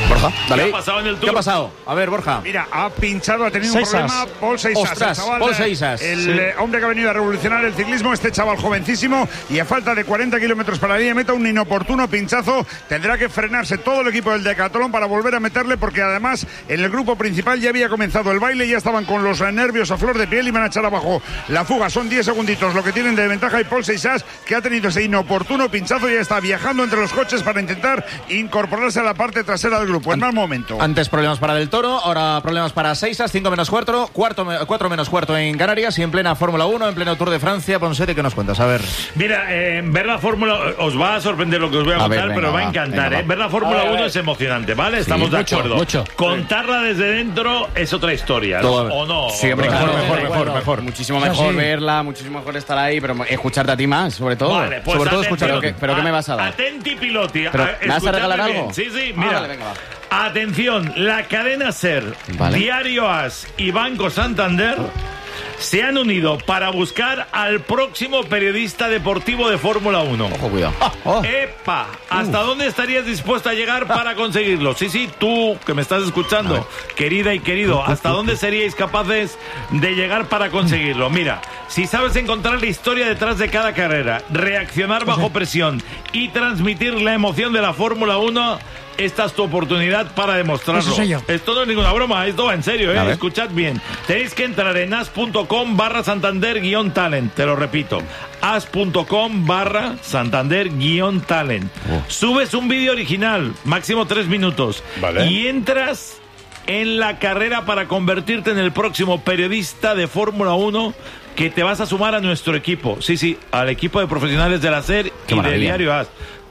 Borja, dale. ¿Qué ha pasado en el Tour? ¿Qué ha pasado? A ver, Borja. Mira, ha pinchado, ha tenido Seisas. un problema Paul Seisas. Ostras, el chaval, Paul Seisas. El Sí. eh, hombre que ha venido a revolucionar el ciclismo, este chaval jovencísimo, y a falta de cuarenta kilómetros para la línea de meta, un inoportuno pinchazo. Tendrá que frenarse todo el equipo del Decathlon para volver a meterle, porque además en el grupo principal ya había comenzado el baile, ya estaban con los nervios a flor de piel y van a echar abajo la fuga. Son diez segunditos lo que tienen de ventaja, y Paul Seisas, que ha tenido ese inoportuno pinchazo, ya está viajando entre los coches para intentar incorporarse a la parte trasera del grupo. En mal momento. Antes problemas para Del Toro, ahora problemas para Seisas, cinco menos cuarto, cuarto, cuatro menos cuarto en Canarias y en plena Fórmula uno, en pleno Tour de Francia. Ponsete, ¿qué nos cuentas? A ver. Mira, eh, ver la Fórmula os va a sorprender lo que os voy a, A contar, ver, venga, pero va a va, encantar. venga, eh. va. Ver la Fórmula A ver, a uno ver. es emocionante, ¿vale? Estamos Sí, de mucho, acuerdo. mucho. Contarla desde dentro es otra historia, ¿no? Todo. ¿O no? Sí, hombre, Claro, mejor, mejor, claro, mejor, claro. mejor. Muchísimo Eso mejor sí. verla, muchísimo mejor estar ahí, pero escucharte a ti más, sobre todo. Vale, pues sobre todo atención. escuchar. ¿Pero qué, pero qué me vas a dar? Atenti piloti. Pero, A- ¿me vas a escuchadme regalar bien. algo? Sí, sí, Ah, mira. vale, venga, va. Atención, la cadena SER, Vale. Diario As y Banco Santander se han unido para buscar al próximo periodista deportivo de Fórmula uno. Ojo, cuidado. ¡Epa! ¿Hasta dónde estarías dispuesto a llegar para conseguirlo? Sí, sí, tú que me estás escuchando, querida y querido, ¿hasta dónde seríais capaces de llegar para conseguirlo? Mira, si sabes encontrar la historia detrás de cada carrera, reaccionar bajo presión y transmitir la emoción de la Fórmula uno, esta es tu oportunidad para demostrarlo. Eso soy yo. Esto no es ninguna broma, esto va en serio, A ¿eh? ver. Escuchad bien. Tenéis que entrar en as.com barra Santander guión talent. Te lo repito. as.com barra Santander guión talent. Subes un vídeo original, máximo tres minutos. Vale. Y entras en la carrera para convertirte en el próximo periodista de Fórmula uno que te vas a sumar a nuestro equipo. Sí, sí, al equipo de profesionales de la SER Qué y de maravilla. Diario As.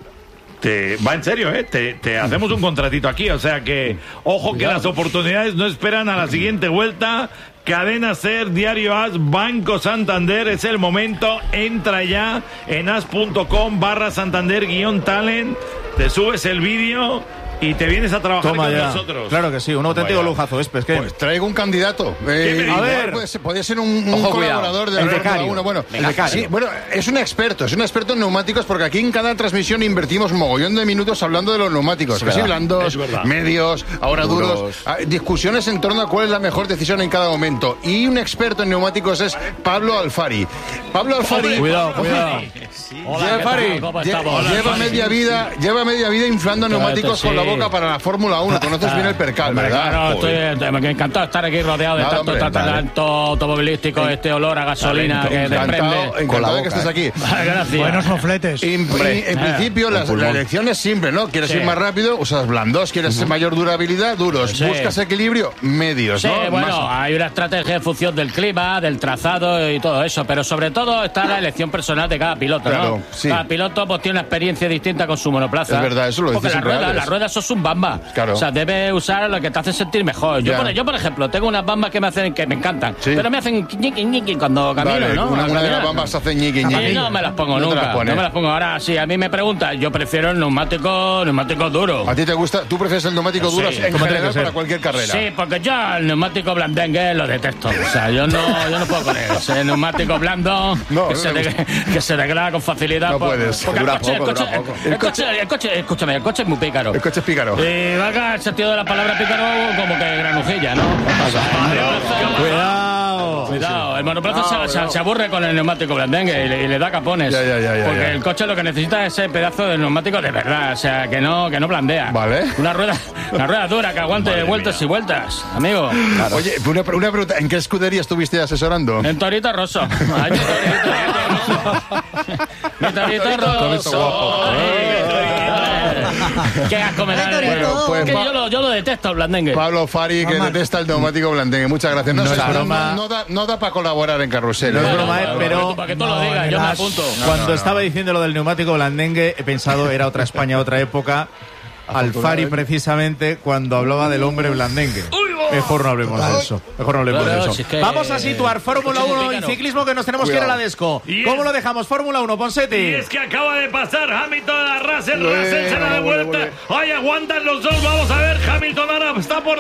Te, va en serio, ¿eh? Te, te hacemos un contratito aquí, o sea que, ojo que las oportunidades no esperan a la siguiente vuelta. Cadena SER, Diario As, Banco Santander, es el momento. Entra ya en as.com barra Santander guión talent, te subes el vídeo y te vienes a trabajar Toma con ya. nosotros. Claro que sí, un auténtico Vaya. lujazo. Es que... Pues traigo un candidato. Eh, me igual dices? puede ser, podría ser un, un Ojo, colaborador cuidado. de la El Fórmula becario. uno. Bueno, El becario. sí, bueno, es un experto, es un experto en neumáticos, porque aquí en cada transmisión invertimos un mogollón de minutos hablando de los neumáticos. Es Que si verdad. blandos, Es verdad. medios, ahora duros. Duros. Ah, discusiones en torno a cuál es la mejor decisión en cada momento. Y un experto en neumáticos es Pablo Alfari. Pablo Alfari. Cuidado, cuidado. Hola, Alfari. lle- Lleva media vida, lleva media vida inflando neumáticos sí. con la boca para la Fórmula uno. Conoces bien el percal, Hombre, ¿verdad? claro, Joder. estoy, me encantado de estar aquí rodeado de Nada, tanto hombre, talento automovilístico, este olor a gasolina Talento. que Encantado, desprende. encantado de que estés aquí. Gracias. Buenos mofletes. En, Hombre. en principio, Ah, la, un pulmón. la elección es simple, ¿no? ¿Quieres Sí. ir más rápido? Usas blandos. ¿Quieres mayor durabilidad? Duros. Sí. ¿Buscas equilibrio? Medios, Sí, ¿no? bueno, Más- hay una estrategia en función del clima, del trazado y todo eso, pero sobre todo está la elección personal de cada piloto, Claro, ¿no? sí. Cada piloto pues tiene una experiencia distinta con su monoplaza. Es verdad, eso lo Porque dices las siempre ruedas, antes. las ruedas son un bamba. Claro. O sea, debe usar lo que te hace sentir mejor. Yo, Ya. por, yo por ejemplo, tengo unas bambas que me hacen que me encantan, pero me hacen ñiqui ñiqui cuando camino, Vale, ¿no? una, Al una de las caminar. bambas hace ñiqui Sí, ñiqui. no me las pongo No te nunca. las pones. No me las pongo. Ahora, sí, a mí me preguntan, yo prefiero el neumático, neumático duro. ¿A ti te gusta? ¿Tú prefieres el neumático duro Sí. en ¿Cómo tiene general que ser? para cualquier carrera? Sí, porque yo el neumático blandengue lo detesto. O sea, yo no, yo no puedo con él. Ese neumático blando No, que, no se me de- que se degrada con facilidad. No por- puedes. Porque Dura el coche, poco, el coche, dura poco. el coche, el coche, escúchame, el coche es muy pícaro. El coche es pícaro. Y valga el sentido de la palabra pícaro como que granujilla, ¿no? Cuidado. Cuidado, el monoplaza No, se, se- no. se aburre con el neumático blandengue y le, y le da capones. Ya, ya, ya, ya, porque ya. el coche lo que necesita es ese pedazo de neumático de verdad, o sea, que no, que no blandea. Vale. Una rueda, una rueda dura que aguante Madre vueltas y vueltas, amigo. Oye, una, una pregunta. ¿En qué escudería estuviste asesorando? En Torito Rosso. Ay, mi Torito, mi Torito Rosso. Qué asco me da. Bueno, pues Que pa- yo, lo, yo lo detesto el blandengue. Pablo Fari, que detesta el neumático blandengue. Muchas gracias. No, No sé, es no, broma. no- no da, no da para colaborar en carrusel. No es ¿eh? broma, eh, pero Para que tú lo digas, yo me apunto. cuando estaba diciendo lo del neumático blandengue, he pensado era otra España, otra época. Alfari precisamente cuando hablaba del hombre blandengue. Mejor no hablemos de eso. Mejor no hablemos Claro, de eso. si es que- Vamos a situar Fórmula Coche uno y mexicano. ciclismo, que nos tenemos que ir a la Desco. Y ¿Cómo es- lo dejamos? Fórmula uno, Y Ponsetti. es que acaba de pasar Hamilton a Russell, Bueno, Russell se da de vuelve, vuelta. Ay, aguantan los dos, vamos a ver, Hamilton ahora está por detrás.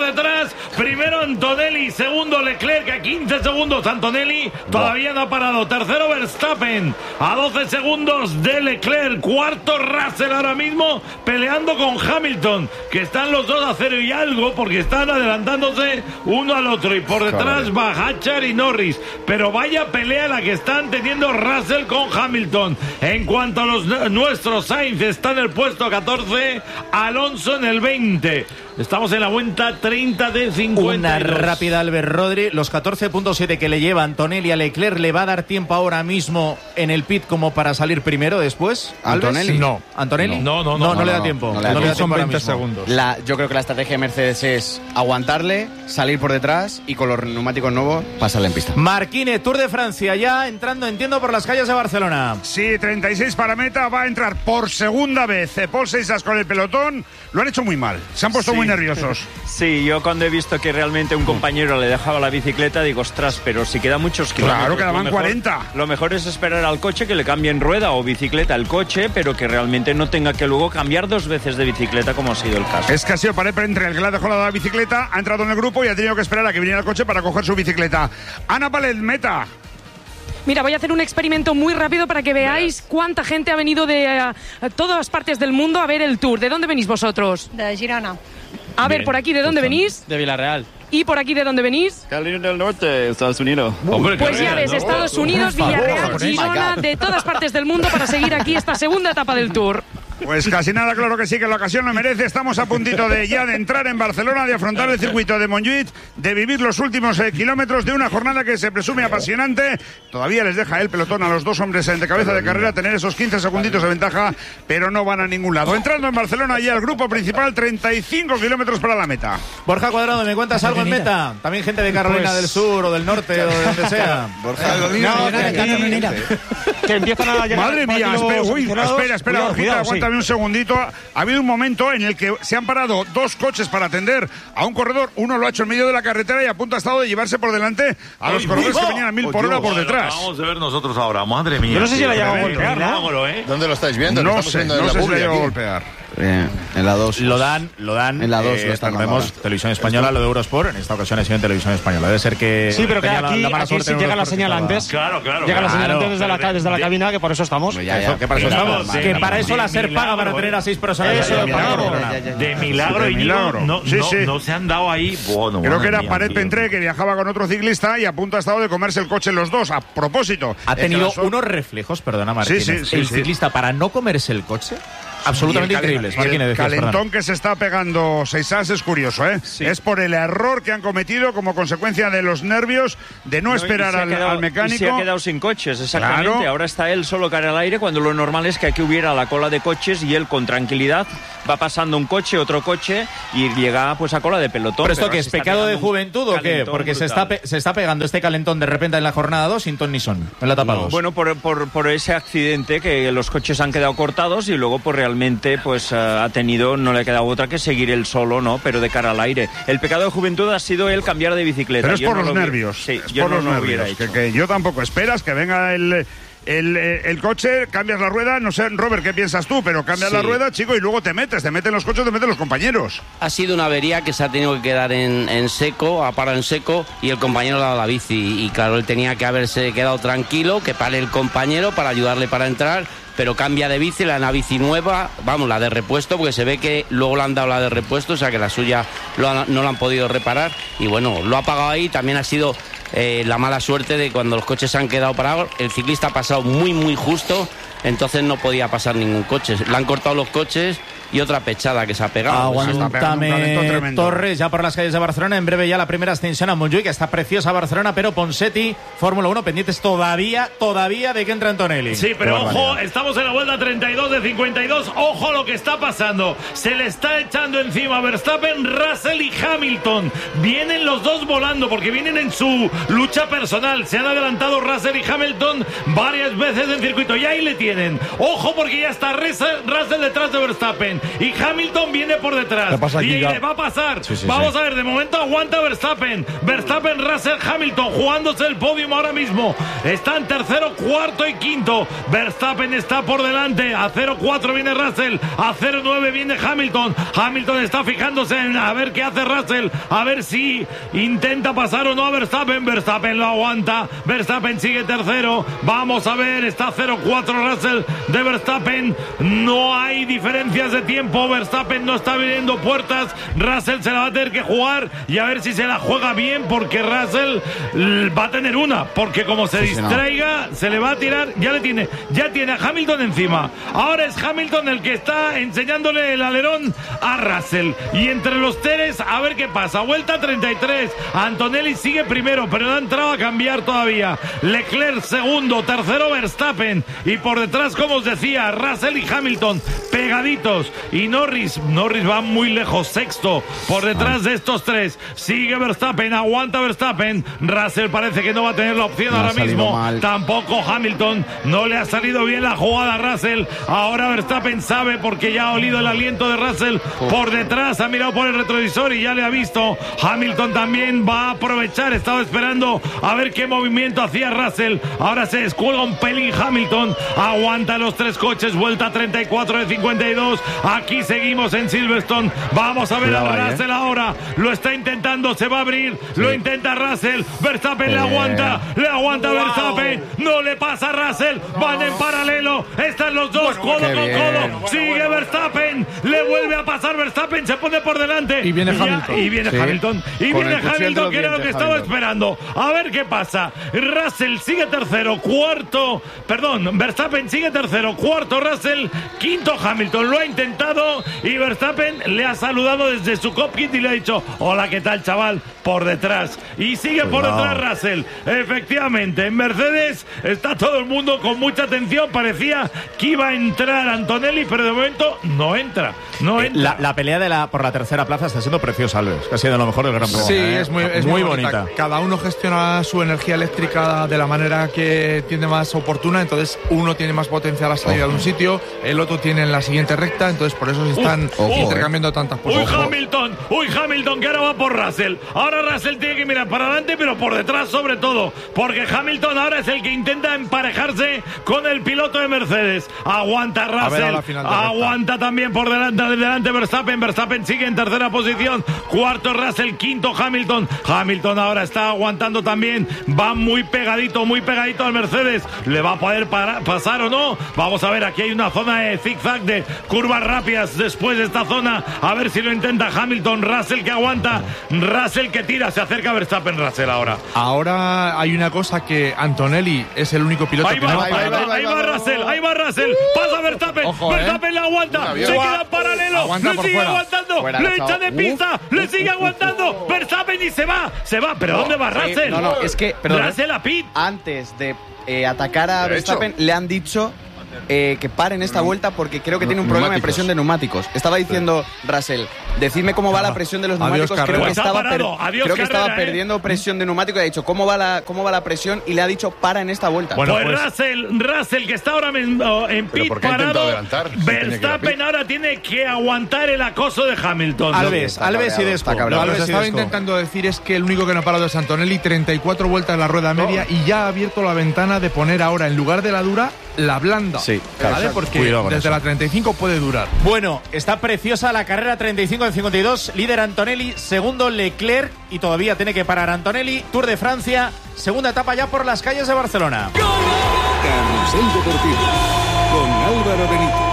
vueltas. Primero Antonelli, segundo Leclerc a quince segundos. Antonelli todavía no ha parado. Tercero Verstappen a doce segundos de Leclerc. Cuarto Russell ahora mismo peleando con Hamilton, que están los dos a cero y algo porque están adelantándose uno al otro. Y por detrás va Hatcher y Norris. Pero vaya pelea la que están teniendo Russell con Hamilton. En cuanto a los nuestros, Sainz está en el puesto catorce, Alonso en el veinte. Estamos en la vuelta treinta de cincuenta y dos. Una rápida, Albert Rodri. Los catorce punto siete que le lleva Antonelli a Leclerc, ¿le va a dar tiempo ahora mismo en el pit como para salir primero después? ¿Antonelli? No. ¿Antonelli? No, no, no. No, no, no le da no, tiempo. No, le da no tiempo. le da Son tiempo veinte ahora mismo. segundos. La, yo creo que la estrategia de Mercedes es aguantarle, salir por detrás y con los neumáticos nuevos pasarle en pista. Marquínez, Tour de Francia, ya entrando, entiendo, por las calles de Barcelona. Sí, treinta y seis para meta, va a entrar por segunda vez eh, Paul Seixas con el pelotón. Lo han hecho muy mal, se han puesto Sí. muy nerviosos. Sí, yo cuando he visto que realmente un compañero le dejaba la bicicleta, digo, ostras, pero si quedan muchos kilómetros. Claro, quedaban lo mejor- cuarenta. Lo mejor es esperar al coche que le cambien rueda o bicicleta al coche, pero que realmente no tenga que luego cambiar dos veces de bicicleta como ha sido el caso. Es que ha sido Paret entre el que le ha dejado la bicicleta, ha entrado en el grupo y ha tenido que esperar a que viniera el coche para coger su bicicleta. Ana Palet, meta. Mira, voy a hacer un experimento muy rápido para que veáis cuánta gente ha venido de eh, todas partes del mundo a ver el Tour. ¿De dónde venís vosotros? De Girona. A ver, por aquí, ¿de dónde venís? De Villarreal. ¿Y por aquí, de dónde venís? Carolina del Norte, Estados Unidos. Pues ya ves, Estados Unidos, Villarreal, Girona, de todas partes del mundo para seguir aquí esta segunda etapa del Tour. Pues casi nada, claro que sí, que la ocasión lo merece. Estamos a puntito de ya de entrar en Barcelona, de afrontar el circuito de Montjuïc, de vivir los últimos eh, kilómetros de una jornada que se presume apasionante. Todavía les deja el pelotón a los dos hombres de cabeza de carrera tener esos quince segunditos de ventaja, pero no van a ningún lado. Entrando en Barcelona ya el grupo principal, treinta y cinco kilómetros para la meta. Borja Cuadrado, ¿me cuentas algo en meta? También gente de Carolina Pues- del Sur o del Norte o de donde sea. Borja, Eh, no, que aquí- Que empiezan a llegar. Madre por aquí mía, los espera, uy, aficionados. espera, espera, Cuidado, Borjita, cuidado, sí. aguántame un segundito. Ha habido un momento en el que se han parado dos coches para atender a un corredor. Uno lo ha hecho en medio de la carretera y a punto ha estado de llevarse por delante a los Ay, corredores uy, que venían a mil por hora por Lo detrás. acabamos de ver nosotros ahora, madre mía. Yo no sé si tío. la llegamos a Tremendo, golpear, ¿no? milagro, ¿eh? ¿Dónde lo estáis viendo? No Lo estamos sé, viendo en no la sé si publi le llegó a aquí. golpear. Eh, en la dos. Lo dan, lo dan. En la dos eh, lo están recordemos, dando ahora. Televisión Española, lo de Eurosport. En esta ocasión ha sido en Televisión Española. Debe ser que. Sí, pero que tenía la- aquí, la mala aquí suerte sí en llega la Eurosport que señal estaba- antes. Claro, claro. Llega la señal claro. antes desde la, ca- desde la De- cabina, que por eso estamos. Ya, ya, Eso, que para eso Pero estamos. vamos, Que de- para eso la de SER paga milagro, para ¿eh? tener a seis personas. Eso, de milagro. vamos. De milagro, De Íñigo, milagro. no, Sí, no, sí. no se han dado ahí. Bueno, Creo madre que era mía, Paret tío. Pentré, que viajaba con otro ciclista y a punto ha estado de comerse el coche los dos. A propósito. Ha Es que tenido las son- unos reflejos, perdona Martínez. Sí, sí, sí, el sí. ciclista para no comerse el coche, absolutamente Y el calen- increíbles. y el Martínez, decías, calentón perdón. que se está pegando Seixas es curioso, ¿eh? Es por el error que han cometido como consecuencia de los nervios de no, No, y esperar se ha al, quedado- al y mecánico. se ha quedado sin coches, exactamente. Claro. Ahora está él solo cara al aire cuando lo normal es que aquí hubiera la cola de coches y él con tranquilidad va pasando un coche, otro coche y llega pues a cola de pelotón. ¿Pero esto Pero qué ahora es? se está ¿Pecado de pegando un juventud o qué? calentón Porque se brutal. está, pe- se está pegando este calentón de repente en la jornada dos sin ton ni son, en la etapa dos. Bueno, por, por, por ese accidente que los coches han quedado cortados y luego pues realmente pues eh, ha tenido, no le ha quedado otra que seguir él solo, ¿no? Pero de cara al aire. El pecado de juventud ha sido el cambiar de bicicleta. Pero es Yo por no los lo hubiera- nervios. Sí, es yo por no los lo hubiera nervios. hecho. Que, que yo tampoco. Esperas que venga el, el, el coche, cambias la rueda. No sé, Robert, ¿qué piensas tú? Pero cambias Sí. la rueda, chico, y luego te metes. Te meten los coches, te meten los compañeros. Ha sido una avería que se ha tenido que quedar en, en seco, ha parado en seco y el compañero le ha dado la bici. Y claro, él tenía que haberse quedado tranquilo, que pare el compañero para ayudarle para entrar, pero cambia de bici, le dan una bici nueva, vamos, la de repuesto, porque se ve que luego le han dado la de repuesto, o sea que la suya lo han- no la han podido reparar. Y bueno, lo ha pagado ahí, también ha sido eh, la mala suerte de cuando los coches se han quedado parados, el ciclista ha pasado muy, muy justo, entonces no podía pasar ningún coche. Le han cortado los coches y otra pechada que se ha pegado. Aguántame, Torres, ya por las calles de Barcelona. En breve ya la primera ascensión a Montjuïc, que está preciosa Barcelona, pero Ponseti, Fórmula uno, pendientes todavía, todavía de que entre Antonelli. Sí, pero Qué ojo, barbaridad. estamos en la vuelta treinta y dos de cincuenta y dos. Ojo lo que está pasando. Se le está echando encima Verstappen, Russell y Hamilton. Vienen los dos volando porque vienen en su lucha personal. Se han adelantado Russell y Hamilton varias veces en circuito. Y ahí le tiene. vienen. Ojo porque ya está Russell, Russell detrás de Verstappen y Hamilton viene por detrás. ¿Qué pasa aquí, y ya? le va a pasar. Sí, sí, Vamos sí. a ver, de momento aguanta Verstappen. Verstappen, Russell, Hamilton jugándose el podium ahora mismo. Están tercero, cuarto y quinto. Verstappen está por delante. A cero cuatro viene Russell. A cero nueve viene Hamilton. Hamilton está fijándose en a ver qué hace Russell. A ver si intenta pasar o no a Verstappen. Verstappen lo aguanta. Verstappen sigue tercero. Vamos a ver. Está cero cuatro Russell de Verstappen. No hay diferencias de tiempo. Verstappen no está abriendo puertas. Russell se la va a tener que jugar y a ver si se la juega bien porque Russell va a tener una. Porque como se Sí, sí, no. distraiga, se le va a tirar. Ya le tiene. Ya tiene a Hamilton encima. Ahora es Hamilton el que está enseñándole el alerón a Russell. Y entre los tres, a ver qué pasa. Vuelta treinta y tres. Antonelli sigue primero, pero no ha entrado a cambiar todavía. Leclerc segundo, tercero Verstappen. Y por detrás, como os decía, Russell y Hamilton pegaditos. Y Norris, Norris va muy lejos, sexto. Por detrás de estos tres. Sigue Verstappen, aguanta Verstappen. Russell parece que no va a tener la opción No ha ahora salido mismo. mal. Tampoco Hamilton. No le ha salido bien la jugada a Russell. Ahora Verstappen sabe porque ya ha olido el aliento de Russell por detrás. Ha mirado por el retrovisor y ya le ha visto. Hamilton también va a aprovechar. Estaba esperando a ver qué movimiento hacía Russell. Ahora se descuelga un pelín Hamilton. Aguanta los tres coches. Vuelta treinta y cuatro de cincuenta y dos. Aquí seguimos en Silverstone. Vamos a ver Cuidado a ahí, Russell ahora. Lo está intentando. Se va a abrir. Lo intenta Russell. Verstappen le Eh. aguanta. Le aguanta Wow. Verstappen. No le pasa a Russell. Van en paralelo. Están los dos codo qué con bien. codo. Sigue Verstappen. Le vuelve a pasar Verstappen. Se pone por delante. Y viene ya- Hamilton. Y viene Sí. Hamilton. Y Con viene el cuchillo entre Hamilton, los que era lo que dientes, estaba Hamilton. esperando. A ver qué pasa. Russell sigue tercero. Cuarto. Perdón. Verstappen sigue tercero. Cuarto Russell. Quinto Hamilton. Lo ha intentado. Y Verstappen le ha saludado desde su cockpit y le ha dicho: hola, ¿qué tal, chaval? Por detrás. Y sigue por Cuidado. detrás Russell. Efectivamente, en Mercedes está todo el mundo con mucha atención. Parecía que iba a entrar Antonelli, pero de momento no entra. No entra. La, la pelea de la, por la tercera plaza está siendo preciosa, Alves. Que ha sido lo mejor del Gran Premio. Sí, ¿eh? es muy, es muy bonita. bonita. Cada uno gestiona su energía eléctrica de la manera que tiene más oportuna. Entonces, uno tiene más potencia a la salida de un sitio, el otro tiene en la siguiente recta. Entonces, por eso se están Uf, uf. intercambiando tantas Uy, posiciones. Hamilton, uy, Hamilton, que ahora va por Russell. Ahora Russell tiene que mirar para adelante, pero por detrás sobre todo. Porque Hamilton ahora es el que intenta emparejarse con el piloto de Mercedes. Aguanta ver, Russell. a la final de recta. Aguanta también por delante, delante Verstappen. Verstappen sigue en tercera posición. Cuarto Russell, quinto Hamilton. Hamilton ahora está aguantando también. Va muy pegadito, muy pegadito al Mercedes. ¿Le va a poder para- pasar o no? Vamos a ver, aquí hay una zona de zigzag de curvas rápidas después de esta zona. A ver si lo intenta Hamilton. Russell que aguanta. Russell que tira. Se acerca a Verstappen. Russell ahora. Ahora hay una cosa que Antonelli es el único piloto Ahí que va, no ha ahí va, parado. ahí va Russell, ahí va Russell. Pasa Verstappen. Ojo, ¿eh? Verstappen le aguanta. Se queda en paralelo. Aguanta Le por sigue fuera. aguantando. Fuera, Le chao. echa de pista. Uf, Le uf, sigue uf, aguantando. uf, uf. Verstappen y se va. Se va. ¿Pero dónde va Sí, Russell? no, no, es que, perdón, Russell a pit. antes de eh, atacar a ¿Lo ha Verstappen, le han dicho eh, que paren esta vuelta porque creo que tiene un problema de Neumáticos. presión de neumáticos. Estaba diciendo Russell, decidme cómo va la presión de los Adiós, neumáticos. Creo carrera. que Pues ha estaba, parado. Adiós, creo que estaba carrera, ¿eh? perdiendo presión de neumático y ha dicho, ¿cómo va la, cómo va la presión? Y le ha dicho, para en esta vuelta. Bueno, pues, pues- Russell, Russell que está ahora en, oh, en ¿Pero pit por qué ha intentado parado. adelantar? Si tenía que ir a Verstappen pit. ahora tiene que aguantar el acoso de Hamilton. Alves, Está Alves y cabreado, Desco. está cabreado. Lo que Alves se y estaba Desco. intentando decir es que el único que no ha parado es Antonelli, treinta y cuatro vueltas en la rueda media y ya ha abierto la ventana de poner ahora en lugar de la dura la blanda. Sí, ¿vale? exacto. Porque Cuidado con desde eso. la treinta y cinco puede durar. Bueno, está preciosa la carrera treinta y cinco de cincuenta y dos. Líder Antonelli, segundo Leclerc y todavía tiene que parar Antonelli. Tour de Francia, segunda etapa ya por las calles de Barcelona. Carrusel Deportivo con Álvaro Benito.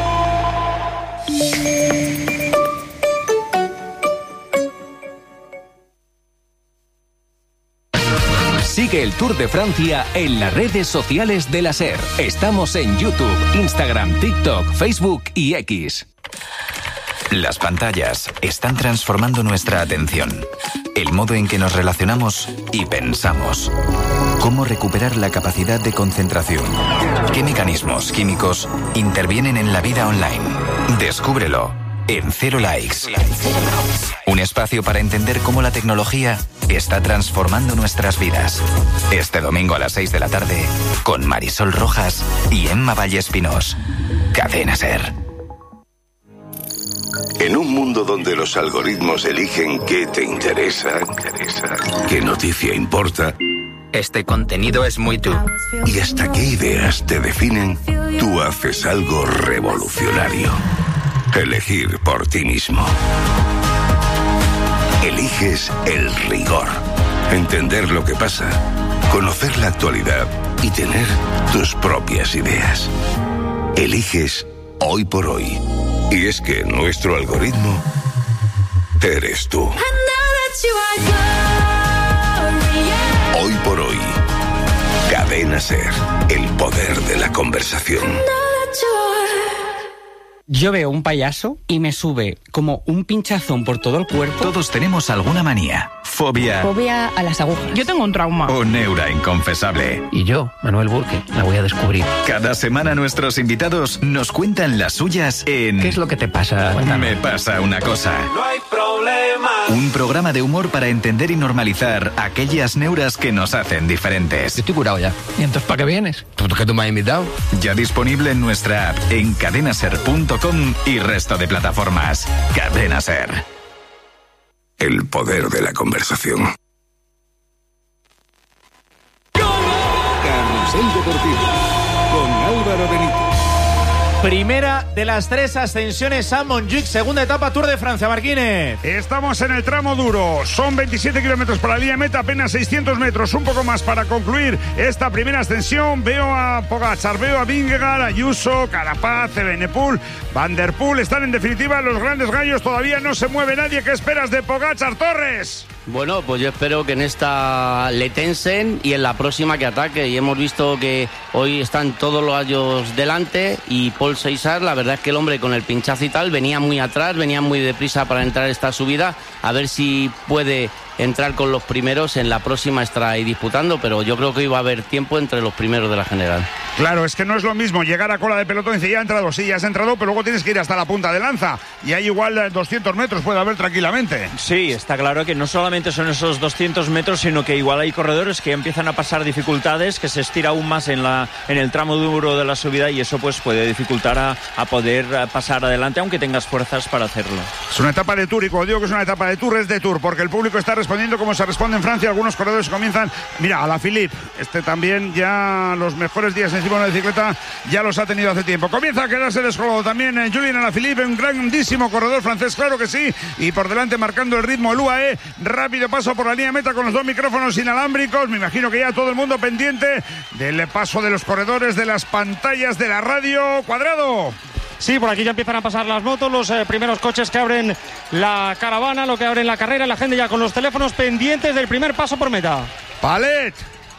Sigue el Tour de Francia en las redes sociales de la SER. Estamos en YouTube, Instagram, TikTok, Facebook y X. Las pantallas están transformando nuestra atención, el modo en que nos relacionamos y pensamos. ¿Cómo recuperar la capacidad de concentración? ¿Qué mecanismos químicos intervienen en la vida online? Descúbrelo en Cero Likes. Un espacio para entender cómo la tecnología está transformando nuestras vidas. Este domingo a las seis de la tarde, con Marisol Rojas y Emma Vallespinós. Cadena SER. En un mundo donde los algoritmos eligen qué te interesa, qué noticia importa, este contenido es muy tú. y hasta qué ideas te definen, tú haces algo revolucionario. Elegir por ti mismo. Eliges el rigor. Entender lo que pasa, conocer la actualidad y tener tus propias ideas. Eliges Hoy por Hoy. Y es que nuestro algoritmo eres tú. Hoy por Hoy. Cadena SER. El poder de la conversación. Yo veo un payaso y me sube como un pinchazón por todo el cuerpo. Todos tenemos alguna manía, fobia Fobia a las agujas. Yo tengo un trauma. o neura inconfesable. Y yo, Manuel Burke, la voy a descubrir. Cada semana nuestros invitados nos cuentan las suyas en... ¿Qué es lo que te pasa? Me pasa una cosa. No hay problema. Un programa de humor para entender y normalizar aquellas neuras que nos hacen diferentes. Estoy curado ya. ¿Y entonces para qué vienes? ¿Tú que tú me has invitado? Ya disponible en nuestra app, en cadenaser punto com y resto de plataformas. Cadena SER. El poder de la conversación. Carrusel Deportivo con Álvaro Benito. Primera de las tres ascensiones a Montjuic, segunda etapa Tour de Francia, Marquínez. Estamos en el tramo duro, son veintisiete kilómetros para la línea meta, apenas seiscientos metros, un poco más para concluir esta primera ascensión. Veo a Pogačar, veo a Vingegaard, Ayuso, Carapaz, Evenepoel, Van der Poel, están en definitiva los grandes gallos, todavía no se mueve nadie. ¿Qué esperas de Pogačar, Torres? Bueno, pues yo espero que en esta le tensen y en la próxima que ataque. Y hemos visto que hoy están todos los gallos delante y Paul Seisar, la verdad es que el hombre con el pinchazo y tal venía muy atrás, venía muy deprisa para entrar esta subida. A ver si puede entrar con los primeros, en la próxima estará ahí disputando, pero yo creo que hoy va a haber tiempo entre los primeros de la general. Claro, es que no es lo mismo llegar a cola de pelotón y decir, ya ha entrado, sí, ya has entrado, pero luego tienes que ir hasta la punta de lanza y hay igual doscientos metros, puede haber tranquilamente. Sí, está claro que no solamente son esos doscientos metros, sino que igual hay corredores que empiezan a pasar dificultades, que se estira aún más en, la, en el tramo duro de la subida y eso pues puede dificultar a, a poder pasar adelante, aunque tengas fuerzas para hacerlo. Es una etapa de Tour y cuando digo que es una etapa de Tour es de Tour, porque el público está respondiendo como se responde en Francia. Algunos corredores comienzan, mira, a la Philippe, este también ya los mejores días encima de una bicicleta ya los ha tenido hace tiempo. Comienza a quedarse descolgado también eh, Julien Alaphilippe, un grandísimo corredor francés, claro que sí, y por delante marcando el ritmo el U A E, rápido paso por la línea meta con los dos micrófonos inalámbricos. Me imagino que ya todo el mundo pendiente del paso de los corredores, de las pantallas de la radio. Cuadrado. Sí, por aquí ya empiezan a pasar las motos, los eh, primeros coches que abren la caravana, lo que abren la carrera, la gente ya con los teléfonos pendientes del primer paso por meta. Palet.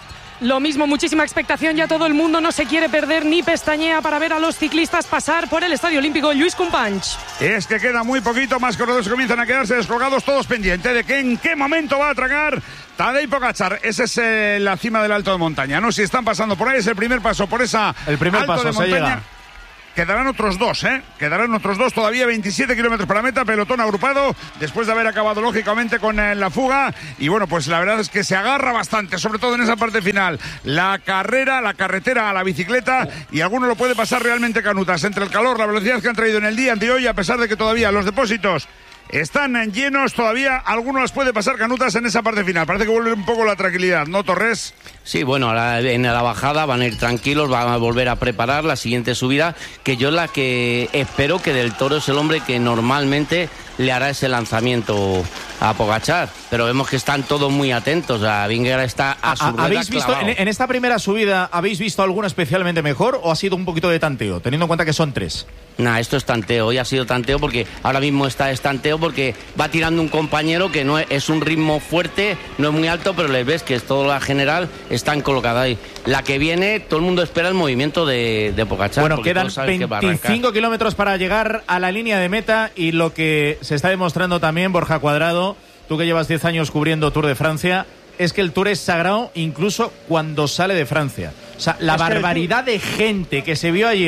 Lo mismo, muchísima expectación, ya todo el mundo no se quiere perder ni pestañea para ver a los ciclistas pasar por el Estadio Olímpico Lluís Companys. Es que queda muy poquito, más corredores comienzan a quedarse descolgados, todos pendientes de que en qué momento va a tragar Tadej Pogačar. Esa es eh, la cima del alto de montaña, ¿no? Si están pasando por ahí, es el primer paso por esa el primer alto paso, de montaña. Se llega. Quedarán otros dos, ¿eh? Quedarán otros dos, todavía veintisiete kilómetros para meta, pelotón agrupado, después de haber acabado lógicamente con eh, la fuga. Y bueno, pues la verdad es que se agarra bastante, sobre todo en esa parte final. La carrera, la carretera a la bicicleta, y alguno lo puede pasar realmente canutas. Entre el calor, la velocidad que han traído en el día de hoy, a pesar de que todavía los depósitos están llenos, todavía alguno las puede pasar canutas en esa parte final. Parece que vuelve un poco la tranquilidad, ¿no, Torres? Sí, bueno, ahora en la bajada van a ir tranquilos, van a volver a preparar la siguiente subida, que yo la que espero que Del Toro es el hombre que normalmente le hará ese lanzamiento a Pogačar, pero vemos que están todos muy atentos. A Vingegaard está a su rueda ¿Habéis visto en, en esta primera subida, habéis visto alguna especialmente mejor o ha sido un poquito de tanteo, teniendo en cuenta que son tres? Nah, esto es tanteo, hoy ha sido tanteo porque ahora mismo está es tanteo porque va tirando un compañero que no es, es un ritmo fuerte, no es muy alto, pero les ves que es todo la general, están colocados ahí. La que viene, todo el mundo espera el movimiento de, de Pogačar. Bueno, quedan veinticinco kilómetros para llegar a la línea de meta y lo que se está demostrando también, Borja Cuadrado, tú que llevas diez años cubriendo Tour de Francia, es que el Tour es sagrado incluso cuando sale de Francia. O sea, la es barbaridad de gente que se vio ayer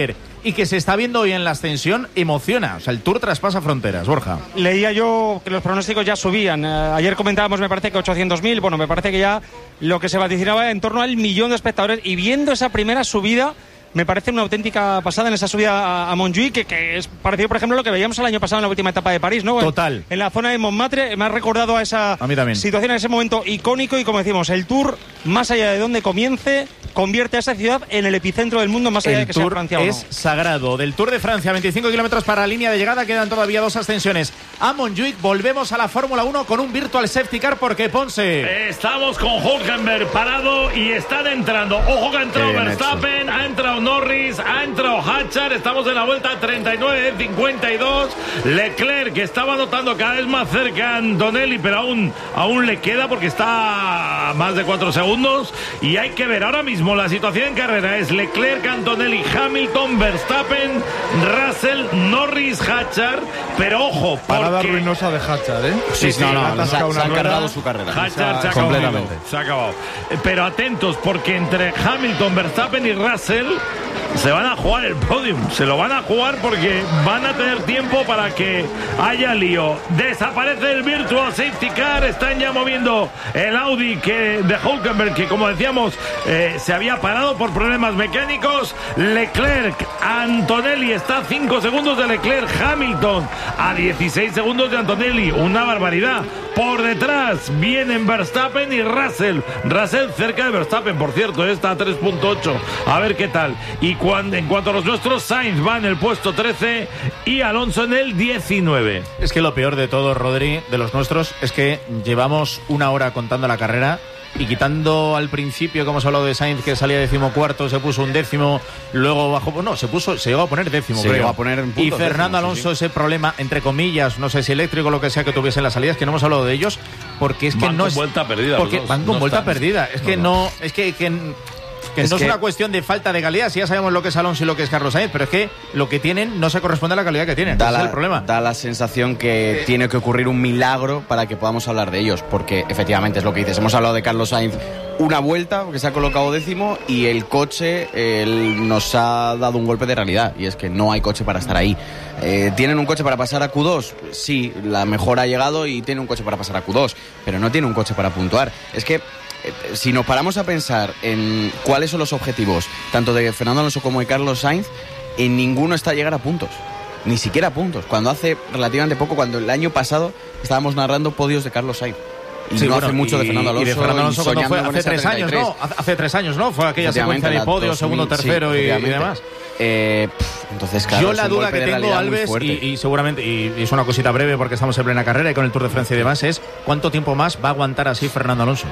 y que se está viendo hoy en la ascensión emociona. O sea, el Tour traspasa fronteras, Borja. Leía yo que los pronósticos ya subían. Eh, ayer comentábamos, me parece que ochocientos mil. Bueno, me parece que ya lo que se vaticinaba en torno al millón de espectadores. Y viendo esa primera subida, me parece una auténtica pasada en esa subida a, a Montjuïc, que, que es parecido, por ejemplo, a lo que veíamos el año pasado en la última etapa de París, ¿no? Total. En, en la zona de Montmartre me ha recordado a esa a mí también. situación, a ese momento icónico. Y como decimos, el Tour, más allá de donde comience, convierte a esa ciudad en el epicentro del mundo, más allá el de que Tour sea Francia o no. es sagrado. Del Tour de Francia, veinticinco kilómetros para la línea de llegada, quedan todavía dos ascensiones. A Montjuïc volvemos a la Fórmula uno con un Virtual Safety Car porque Ponce. Estamos con Hülkenberg parado y están entrando. Ojo que ha entrado Verstappen, ha entrado Norris, ha entrado Hatchar. Estamos en la vuelta treinta y nueve de cincuenta y dos. Leclerc, que estaba notando cada vez más cerca a Antonelli, pero aún, aún le queda porque está a más de cuatro segundos. Y hay que ver ahora mismo la situación en carrera. Es Leclerc, Antonelli, Hamilton, Verstappen, Russell, Norris, Hatchar. Pero ojo, porque... Parada ruinosa de Hatchar, ¿eh? Sí, sí, no, no, no, se, ha, se ha cargado su carrera. Hatchar se ha completamente. Se ha acabado. Pero atentos, porque entre Hamilton, Verstappen y Russell se van a jugar el podium. Se lo van a jugar porque van a tener tiempo para que haya lío. Desaparece el Virtual Safety Car. Están ya moviendo el Audi que, de Hülkenberg, que como decíamos eh, se había parado por problemas mecánicos. Leclerc, Antonelli está a cinco segundos de Leclerc. Hamilton a dieciséis segundos de Antonelli. Una barbaridad. Por detrás vienen Verstappen y Russell. Russell cerca de Verstappen, por cierto, está a tres punto ocho. A ver qué tal. Y cuando, en cuanto a los nuestros, Sainz va en el puesto trece y Alonso en el diecinueve. Es que lo peor de todo, Rodri, de los nuestros, es que llevamos una hora contando la carrera y quitando al principio, como hemos hablado de Sainz, que salía decimocuarto, se puso un décimo, luego bajó, no, se puso, se llegó a poner décimo, se creo. llegó a poner en puntos, y Fernando décimo, Alonso, sí, sí. ese problema, entre comillas, no sé si eléctrico o lo que sea que tuviese en las salidas, que no hemos hablado de ellos, porque es que van no con es... vuelta perdida. Porque los dos, van con no vuelta están. perdida. Es que no, no es que... que Que Es no que- es una cuestión de falta de calidad, si ya sabemos lo que es Alonso y lo que es Carlos Sainz, pero es que lo que tienen no se corresponde a la calidad que tienen. Da Ese la, es el problema. da la sensación que tiene que ocurrir un milagro para que podamos hablar de ellos, porque efectivamente es lo que dices. Hemos hablado de Carlos Sainz una vuelta, porque se ha colocado décimo, y el coche él nos ha dado un golpe de realidad, y es que no hay coche para estar ahí. Eh, ¿Tienen un coche para pasar a Q dos? Sí, la mejora ha llegado y tiene un coche para pasar a Q dos, pero no tiene un coche para puntuar. Es que si nos paramos a pensar en cuáles son los objetivos, tanto de Fernando Alonso como de Carlos Sainz, en ninguno está llegar a puntos. Ni siquiera a puntos. Cuando hace relativamente poco, cuando el año pasado estábamos narrando podios de Carlos Sainz. Y Sí, no bueno, hace mucho y, de Fernando Alonso. y de Fernando Alonso y cuando fue soñando con hace esa tres años, treinta y ¿no? Hace hace tres años, ¿no? Fue aquella secuencia de la podio, dos mil, segundo, tercero sí, y, y efectivamente. demás. Eh, pff, entonces, claro, Yo es la un duda golpe que de tengo, realidad muy Alves, fuerte. y, y seguramente, y, y es una cosita breve porque estamos en plena carrera y con el Tour de Francia y demás, es ¿cuánto tiempo más va a aguantar así Fernando Alonso?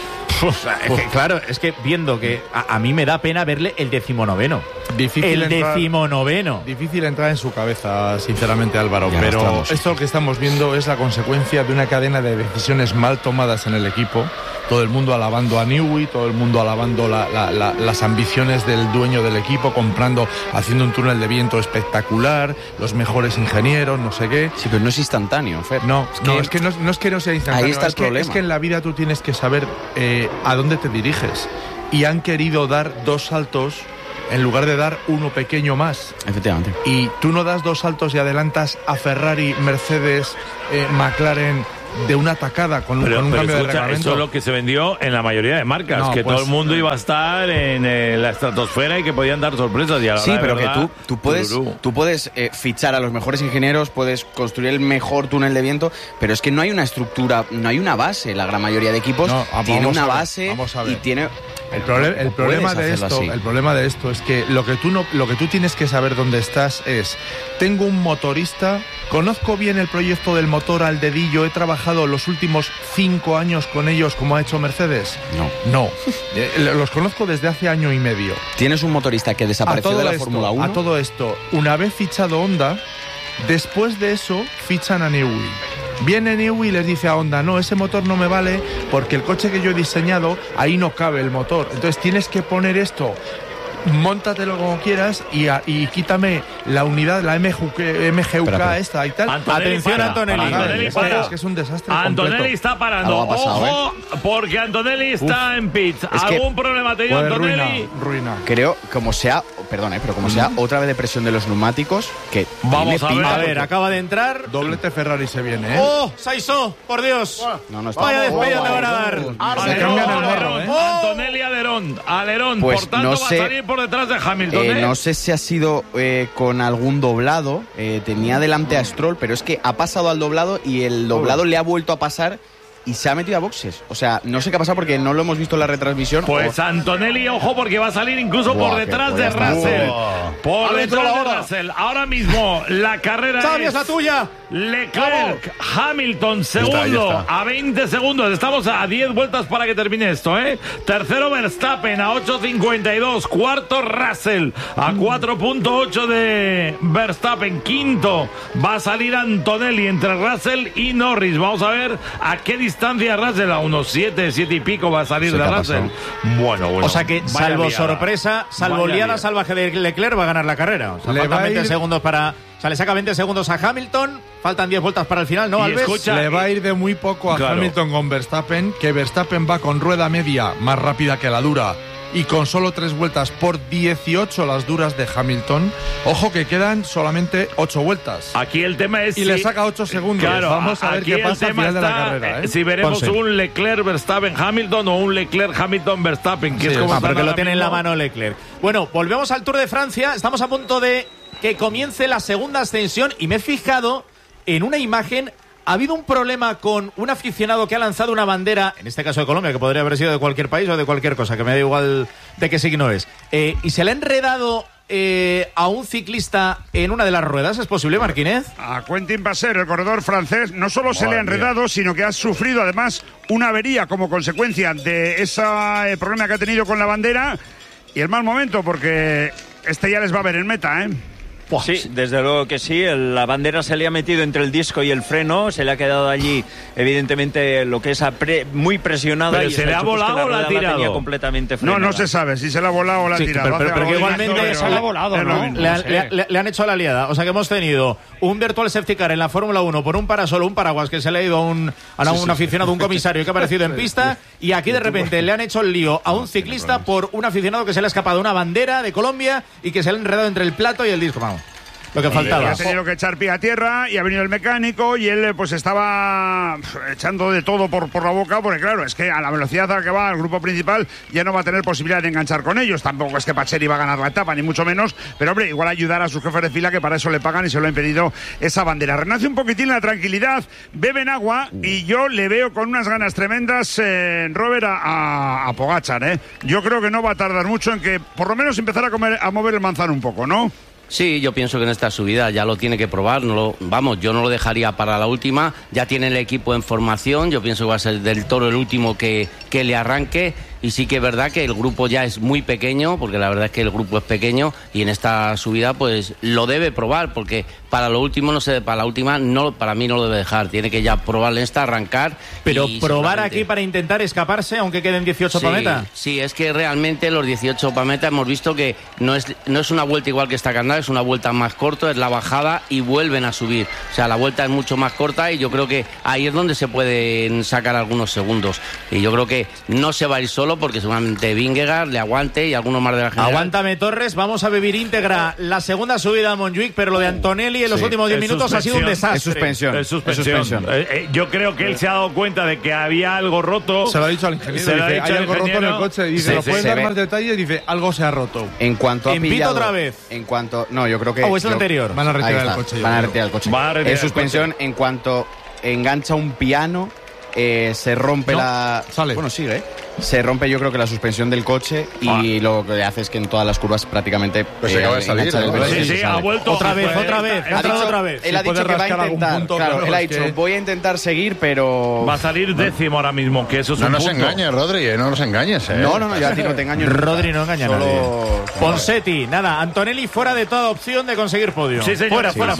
O sea, es que, claro, es que viendo que a, a mí me da pena verle el decimonoveno. Difícil el entrar- decimonoveno. Difícil entrar en su cabeza, sinceramente, Álvaro, Ya pero estamos. esto que estamos viendo es la consecuencia de una cadena de decisiones mal tomadas en el equipo. Todo el mundo alabando a Newey, todo el mundo alabando la- la- la- las ambiciones del dueño del equipo, comprando, haciendo un túnel de viento espectacular, los mejores ingenieros, no sé qué. Sí, pero no es instantáneo, Fer. No, Es no, que- es que no, no es que no sea instantáneo. Ahí está es el que, problema. Es que en la vida tú tienes que saber eh, a dónde te diriges. Y han querido dar dos saltos en lugar de dar uno pequeño más. Efectivamente. Y tú no das dos saltos y adelantas a Ferrari, Mercedes, eh, McLaren de una tacada con, un- Pero, con un pero cambio de escucha, reglamento. eso es lo que se vendió en la mayoría de marcas, No, que pues, todo el mundo iba a estar en eh, la estratosfera y que podían dar sorpresas. Y a la Sí, hora de pero que verdad, tú, tú puedes, tururú. tú puedes eh, fichar a los mejores ingenieros, puedes construir el mejor túnel de viento, pero es que no hay una estructura, no hay una base. La gran mayoría de equipos No, vamos tiene una a ver, base vamos a ver. y tiene... El, prole- el No problema puedes de hacerlo esto, así. el problema de esto es que lo que tú no, lo que tú tienes que saber dónde estás es: tengo un motorista, conozco bien el proyecto del motor al dedillo, he trabajado los últimos cinco años con ellos como ha hecho Mercedes. No. No, Eh, los conozco desde hace año y medio. Tienes un motorista que desapareció de la esto, Fórmula uno. A todo esto, una vez fichado Honda, después de eso fichan a Newey. Viene Newey y les dice a Honda: no, ese motor no me vale porque el coche que yo he diseñado, ahí no cabe el motor. Entonces tienes que poner esto móntatelo como quieras y, a, y quítame la unidad, la M G U K, M G U K espera, espera. esta y tal. Antonelli, Atención, para, Antonelli. Antonelli es, para. es que es un desastre Antonelli completo. está parando. Ojo, ¿eh? Porque Antonelli está Uf. en pits. Es que ¿Algún problema ha tenido Antonelli? Ruina, ruina. Creo, como sea, perdón, eh, pero como sea otra vez de presión de los neumáticos, que vamos a ver. A ver, acaba de entrar. Doblete Ferrari se viene, ¿eh? ¡Oh! ¡Saisó! ¡Por Dios! No, no está. Vaya despedida oh, te van a dar. Alerón, Alerón, ¿eh? oh. Antonelli Alerón. Alerón, Pues por tanto, no va sé, a salir por detrás de Hamilton. Eh, ¿eh? no sé si ha sido eh, con algún doblado. Eh, tenía delante a Stroll, pero es que ha pasado al doblado y el doblado le ha vuelto a pasar y se ha metido a boxes. O sea, no sé qué ha pasado porque no lo hemos visto en la retransmisión. Pues o... Antonelli, ojo, porque va a salir incluso Buah, por detrás de pues ya Russell. está. Por Adentro detrás la de hora. Russell. Ahora mismo la carrera ¡Xavi, es es la tuya! Leclerc, Hamilton, segundo, Ahí está, ahí está. a veinte segundos. Estamos a diez vueltas para que termine esto, ¿eh? Tercero Verstappen a ocho cincuenta y dos. Cuarto Russell a cuatro punto ocho de Verstappen. Quinto va a salir Antonelli entre Russell y Norris. Vamos a ver a qué distancia Russell. A unos siete, siete y pico va a salir de Russell. Bueno, bueno. O sea que, vaya salvo liada. sorpresa, salvo Vaya liada liada. salvaje de Leclerc, va a ganar la carrera. O sea, Le va faltan a veinte ir- segundos para... O sea, le saca veinte segundos a Hamilton, faltan diez vueltas para el final, ¿no, Y Alves? escucha, Le va a ir de muy poco a Claro. Hamilton con Verstappen, que Verstappen va con rueda media más rápida que la dura y con solo tres vueltas por dieciocho las duras de Hamilton. Ojo que quedan solamente ocho vueltas. Aquí el tema es Y si- le saca ocho segundos. Claro, Vamos a ver aquí qué el pasa al tema final de la está, carrera, ¿eh? Si veremos Ponse. un Leclerc Verstappen Hamilton o un Leclerc Hamilton Verstappen, que Sí, es como Ah, están pero que lo ahora tiene en la mismo. mano Leclerc. Bueno, volvemos al Tour de Francia. Estamos a punto de que comience la segunda ascensión y me he fijado en una imagen. Ha habido un problema con un aficionado que ha lanzado una bandera, en este caso de Colombia, que podría haber sido de cualquier país o de cualquier cosa, que me da igual de qué signo es. Eh, y se le ha enredado eh, a un ciclista en una de las ruedas. ¿Es posible, Marquínez? A Quentin Passer, el corredor francés, no solo se le ha enredado, sino que ha sufrido además una avería como consecuencia de ese eh, problema que ha tenido con la bandera. Y el mal momento, porque este ya les va a ver en meta, ¿eh? Sí, desde luego que sí. El- la bandera se le ha metido entre el disco y el freno. Se le ha quedado allí, evidentemente, lo que es a pre- muy presionada. Pero y se eso le ha ha hecho, pues, que volado o la ha rueda tirado. tenía completamente No, frenada. no se sabe si se la ha volado o la ha Sí, tirado. pero, pero- Hace pero que algo igualmente distinto, se la ha pero volado, es lo ¿no? mismo. Le han, No sé. le- le- le han hecho la liada. O sea que hemos tenido un virtual safety car en la Fórmula uno por un parasol, un paraguas que se le ha ido a un, a un aficionado, un comisario que ha aparecido en pista, y aquí de repente le han hecho el lío a un ciclista por un aficionado que se le ha escapado una bandera de Colombia y que se le ha enredado entre el plato y el disco. Vamos, lo que Y faltaba. ha tenido que echar pie a tierra y ha venido el mecánico y él pues estaba pf, echando de todo por, por la boca, porque claro, es que a la velocidad a la que va el grupo principal ya no va a tener posibilidad de enganchar con ellos. Tampoco es que Pacheri va a ganar la etapa, ni mucho menos, pero hombre, igual ayudar a sus jefes de fila, que para eso le pagan y se lo ha impedido esa bandera. Renace un poquitín la tranquilidad, beben agua y yo le veo con unas ganas tremendas, eh, Robert, a, a, a Pogačar, ¿eh? Yo creo que no va a tardar mucho en que por lo menos empezar a, comer, a mover el manzano un poco, ¿no? Sí, yo pienso que en esta subida ya lo tiene que probar. No lo, vamos, yo no lo dejaría para la última. Ya tiene el equipo en formación. Yo pienso que va a ser Del Toro el último que, que le arranque. Y sí que es verdad que el grupo ya es muy pequeño, porque la verdad es que el grupo es pequeño y en esta subida pues lo debe probar, porque para lo último, no sé, para la última, no, para mí no lo debe dejar. Tiene que ya probar en esta, arrancar. Pero y probar seguramente- aquí para intentar escaparse, aunque queden dieciocho Sí, para meta. sí, es que realmente los dieciocho para meta hemos visto que no es, no es una vuelta igual que esta Canadá, es una vuelta más corta, es la bajada y vuelven a subir. O sea, la vuelta es mucho más corta y yo creo que ahí es donde se pueden sacar algunos segundos. Y yo creo que no se va a ir solo porque seguramente Vingegaard le aguante y algunos más de la general. Aguántame, Torres, vamos a vivir íntegra la segunda subida a Montjuic, pero lo de Antonelli en los Sí. últimos diez Es minutos ha sido un suspensión. desastre. Es suspensión. Es suspensión. Es suspensión. Eh, eh, yo creo que él se ha dado cuenta de que había algo roto. Se lo ha dicho al ingeniero. Se lo ha Dice, dicho hay al algo roto en el ingeniero. coche. Y dice, Sí, ¿lo sí, pueden se dar ve. más detalles? Dice, algo se ha roto. En cuanto ha ¿En pito pillado, otra vez? En cuanto, no, yo creo que ¿O es el yo- anterior? Van a retirar Ahí el está, coche. yo Van a creo. retirar el coche. Van a retirar Es el suspensión en cuanto engancha un piano, eh, se rompe No, la. sale. Bueno, sigue, ¿eh? Se rompe, yo creo que la suspensión del coche y Ah. lo que hace es que en todas las curvas prácticamente. Pues se acaba de salir, engancha el ¿no? coche Sí, y sí, se ha sale. vuelto. Otra vez, Fue- otra vez. Ha Ha Ha entrado dicho- otra vez. Él ha Si puede dicho que va a rascar algún intentar. punto, claro, claro, él ha es dicho, que- voy a intentar seguir, pero. Va a salir décimo ahora mismo, que eso es No un nos punto. engañes, Rodri, eh, no nos engañes. Eh. No, no, no, yo a ti no te engaño. Rodri no engaña a Solo- nadie. Ponsetti, nada, Antonelli fuera de toda opción de conseguir podio. Sí, señor. Fuera, Sí, fuera. sí.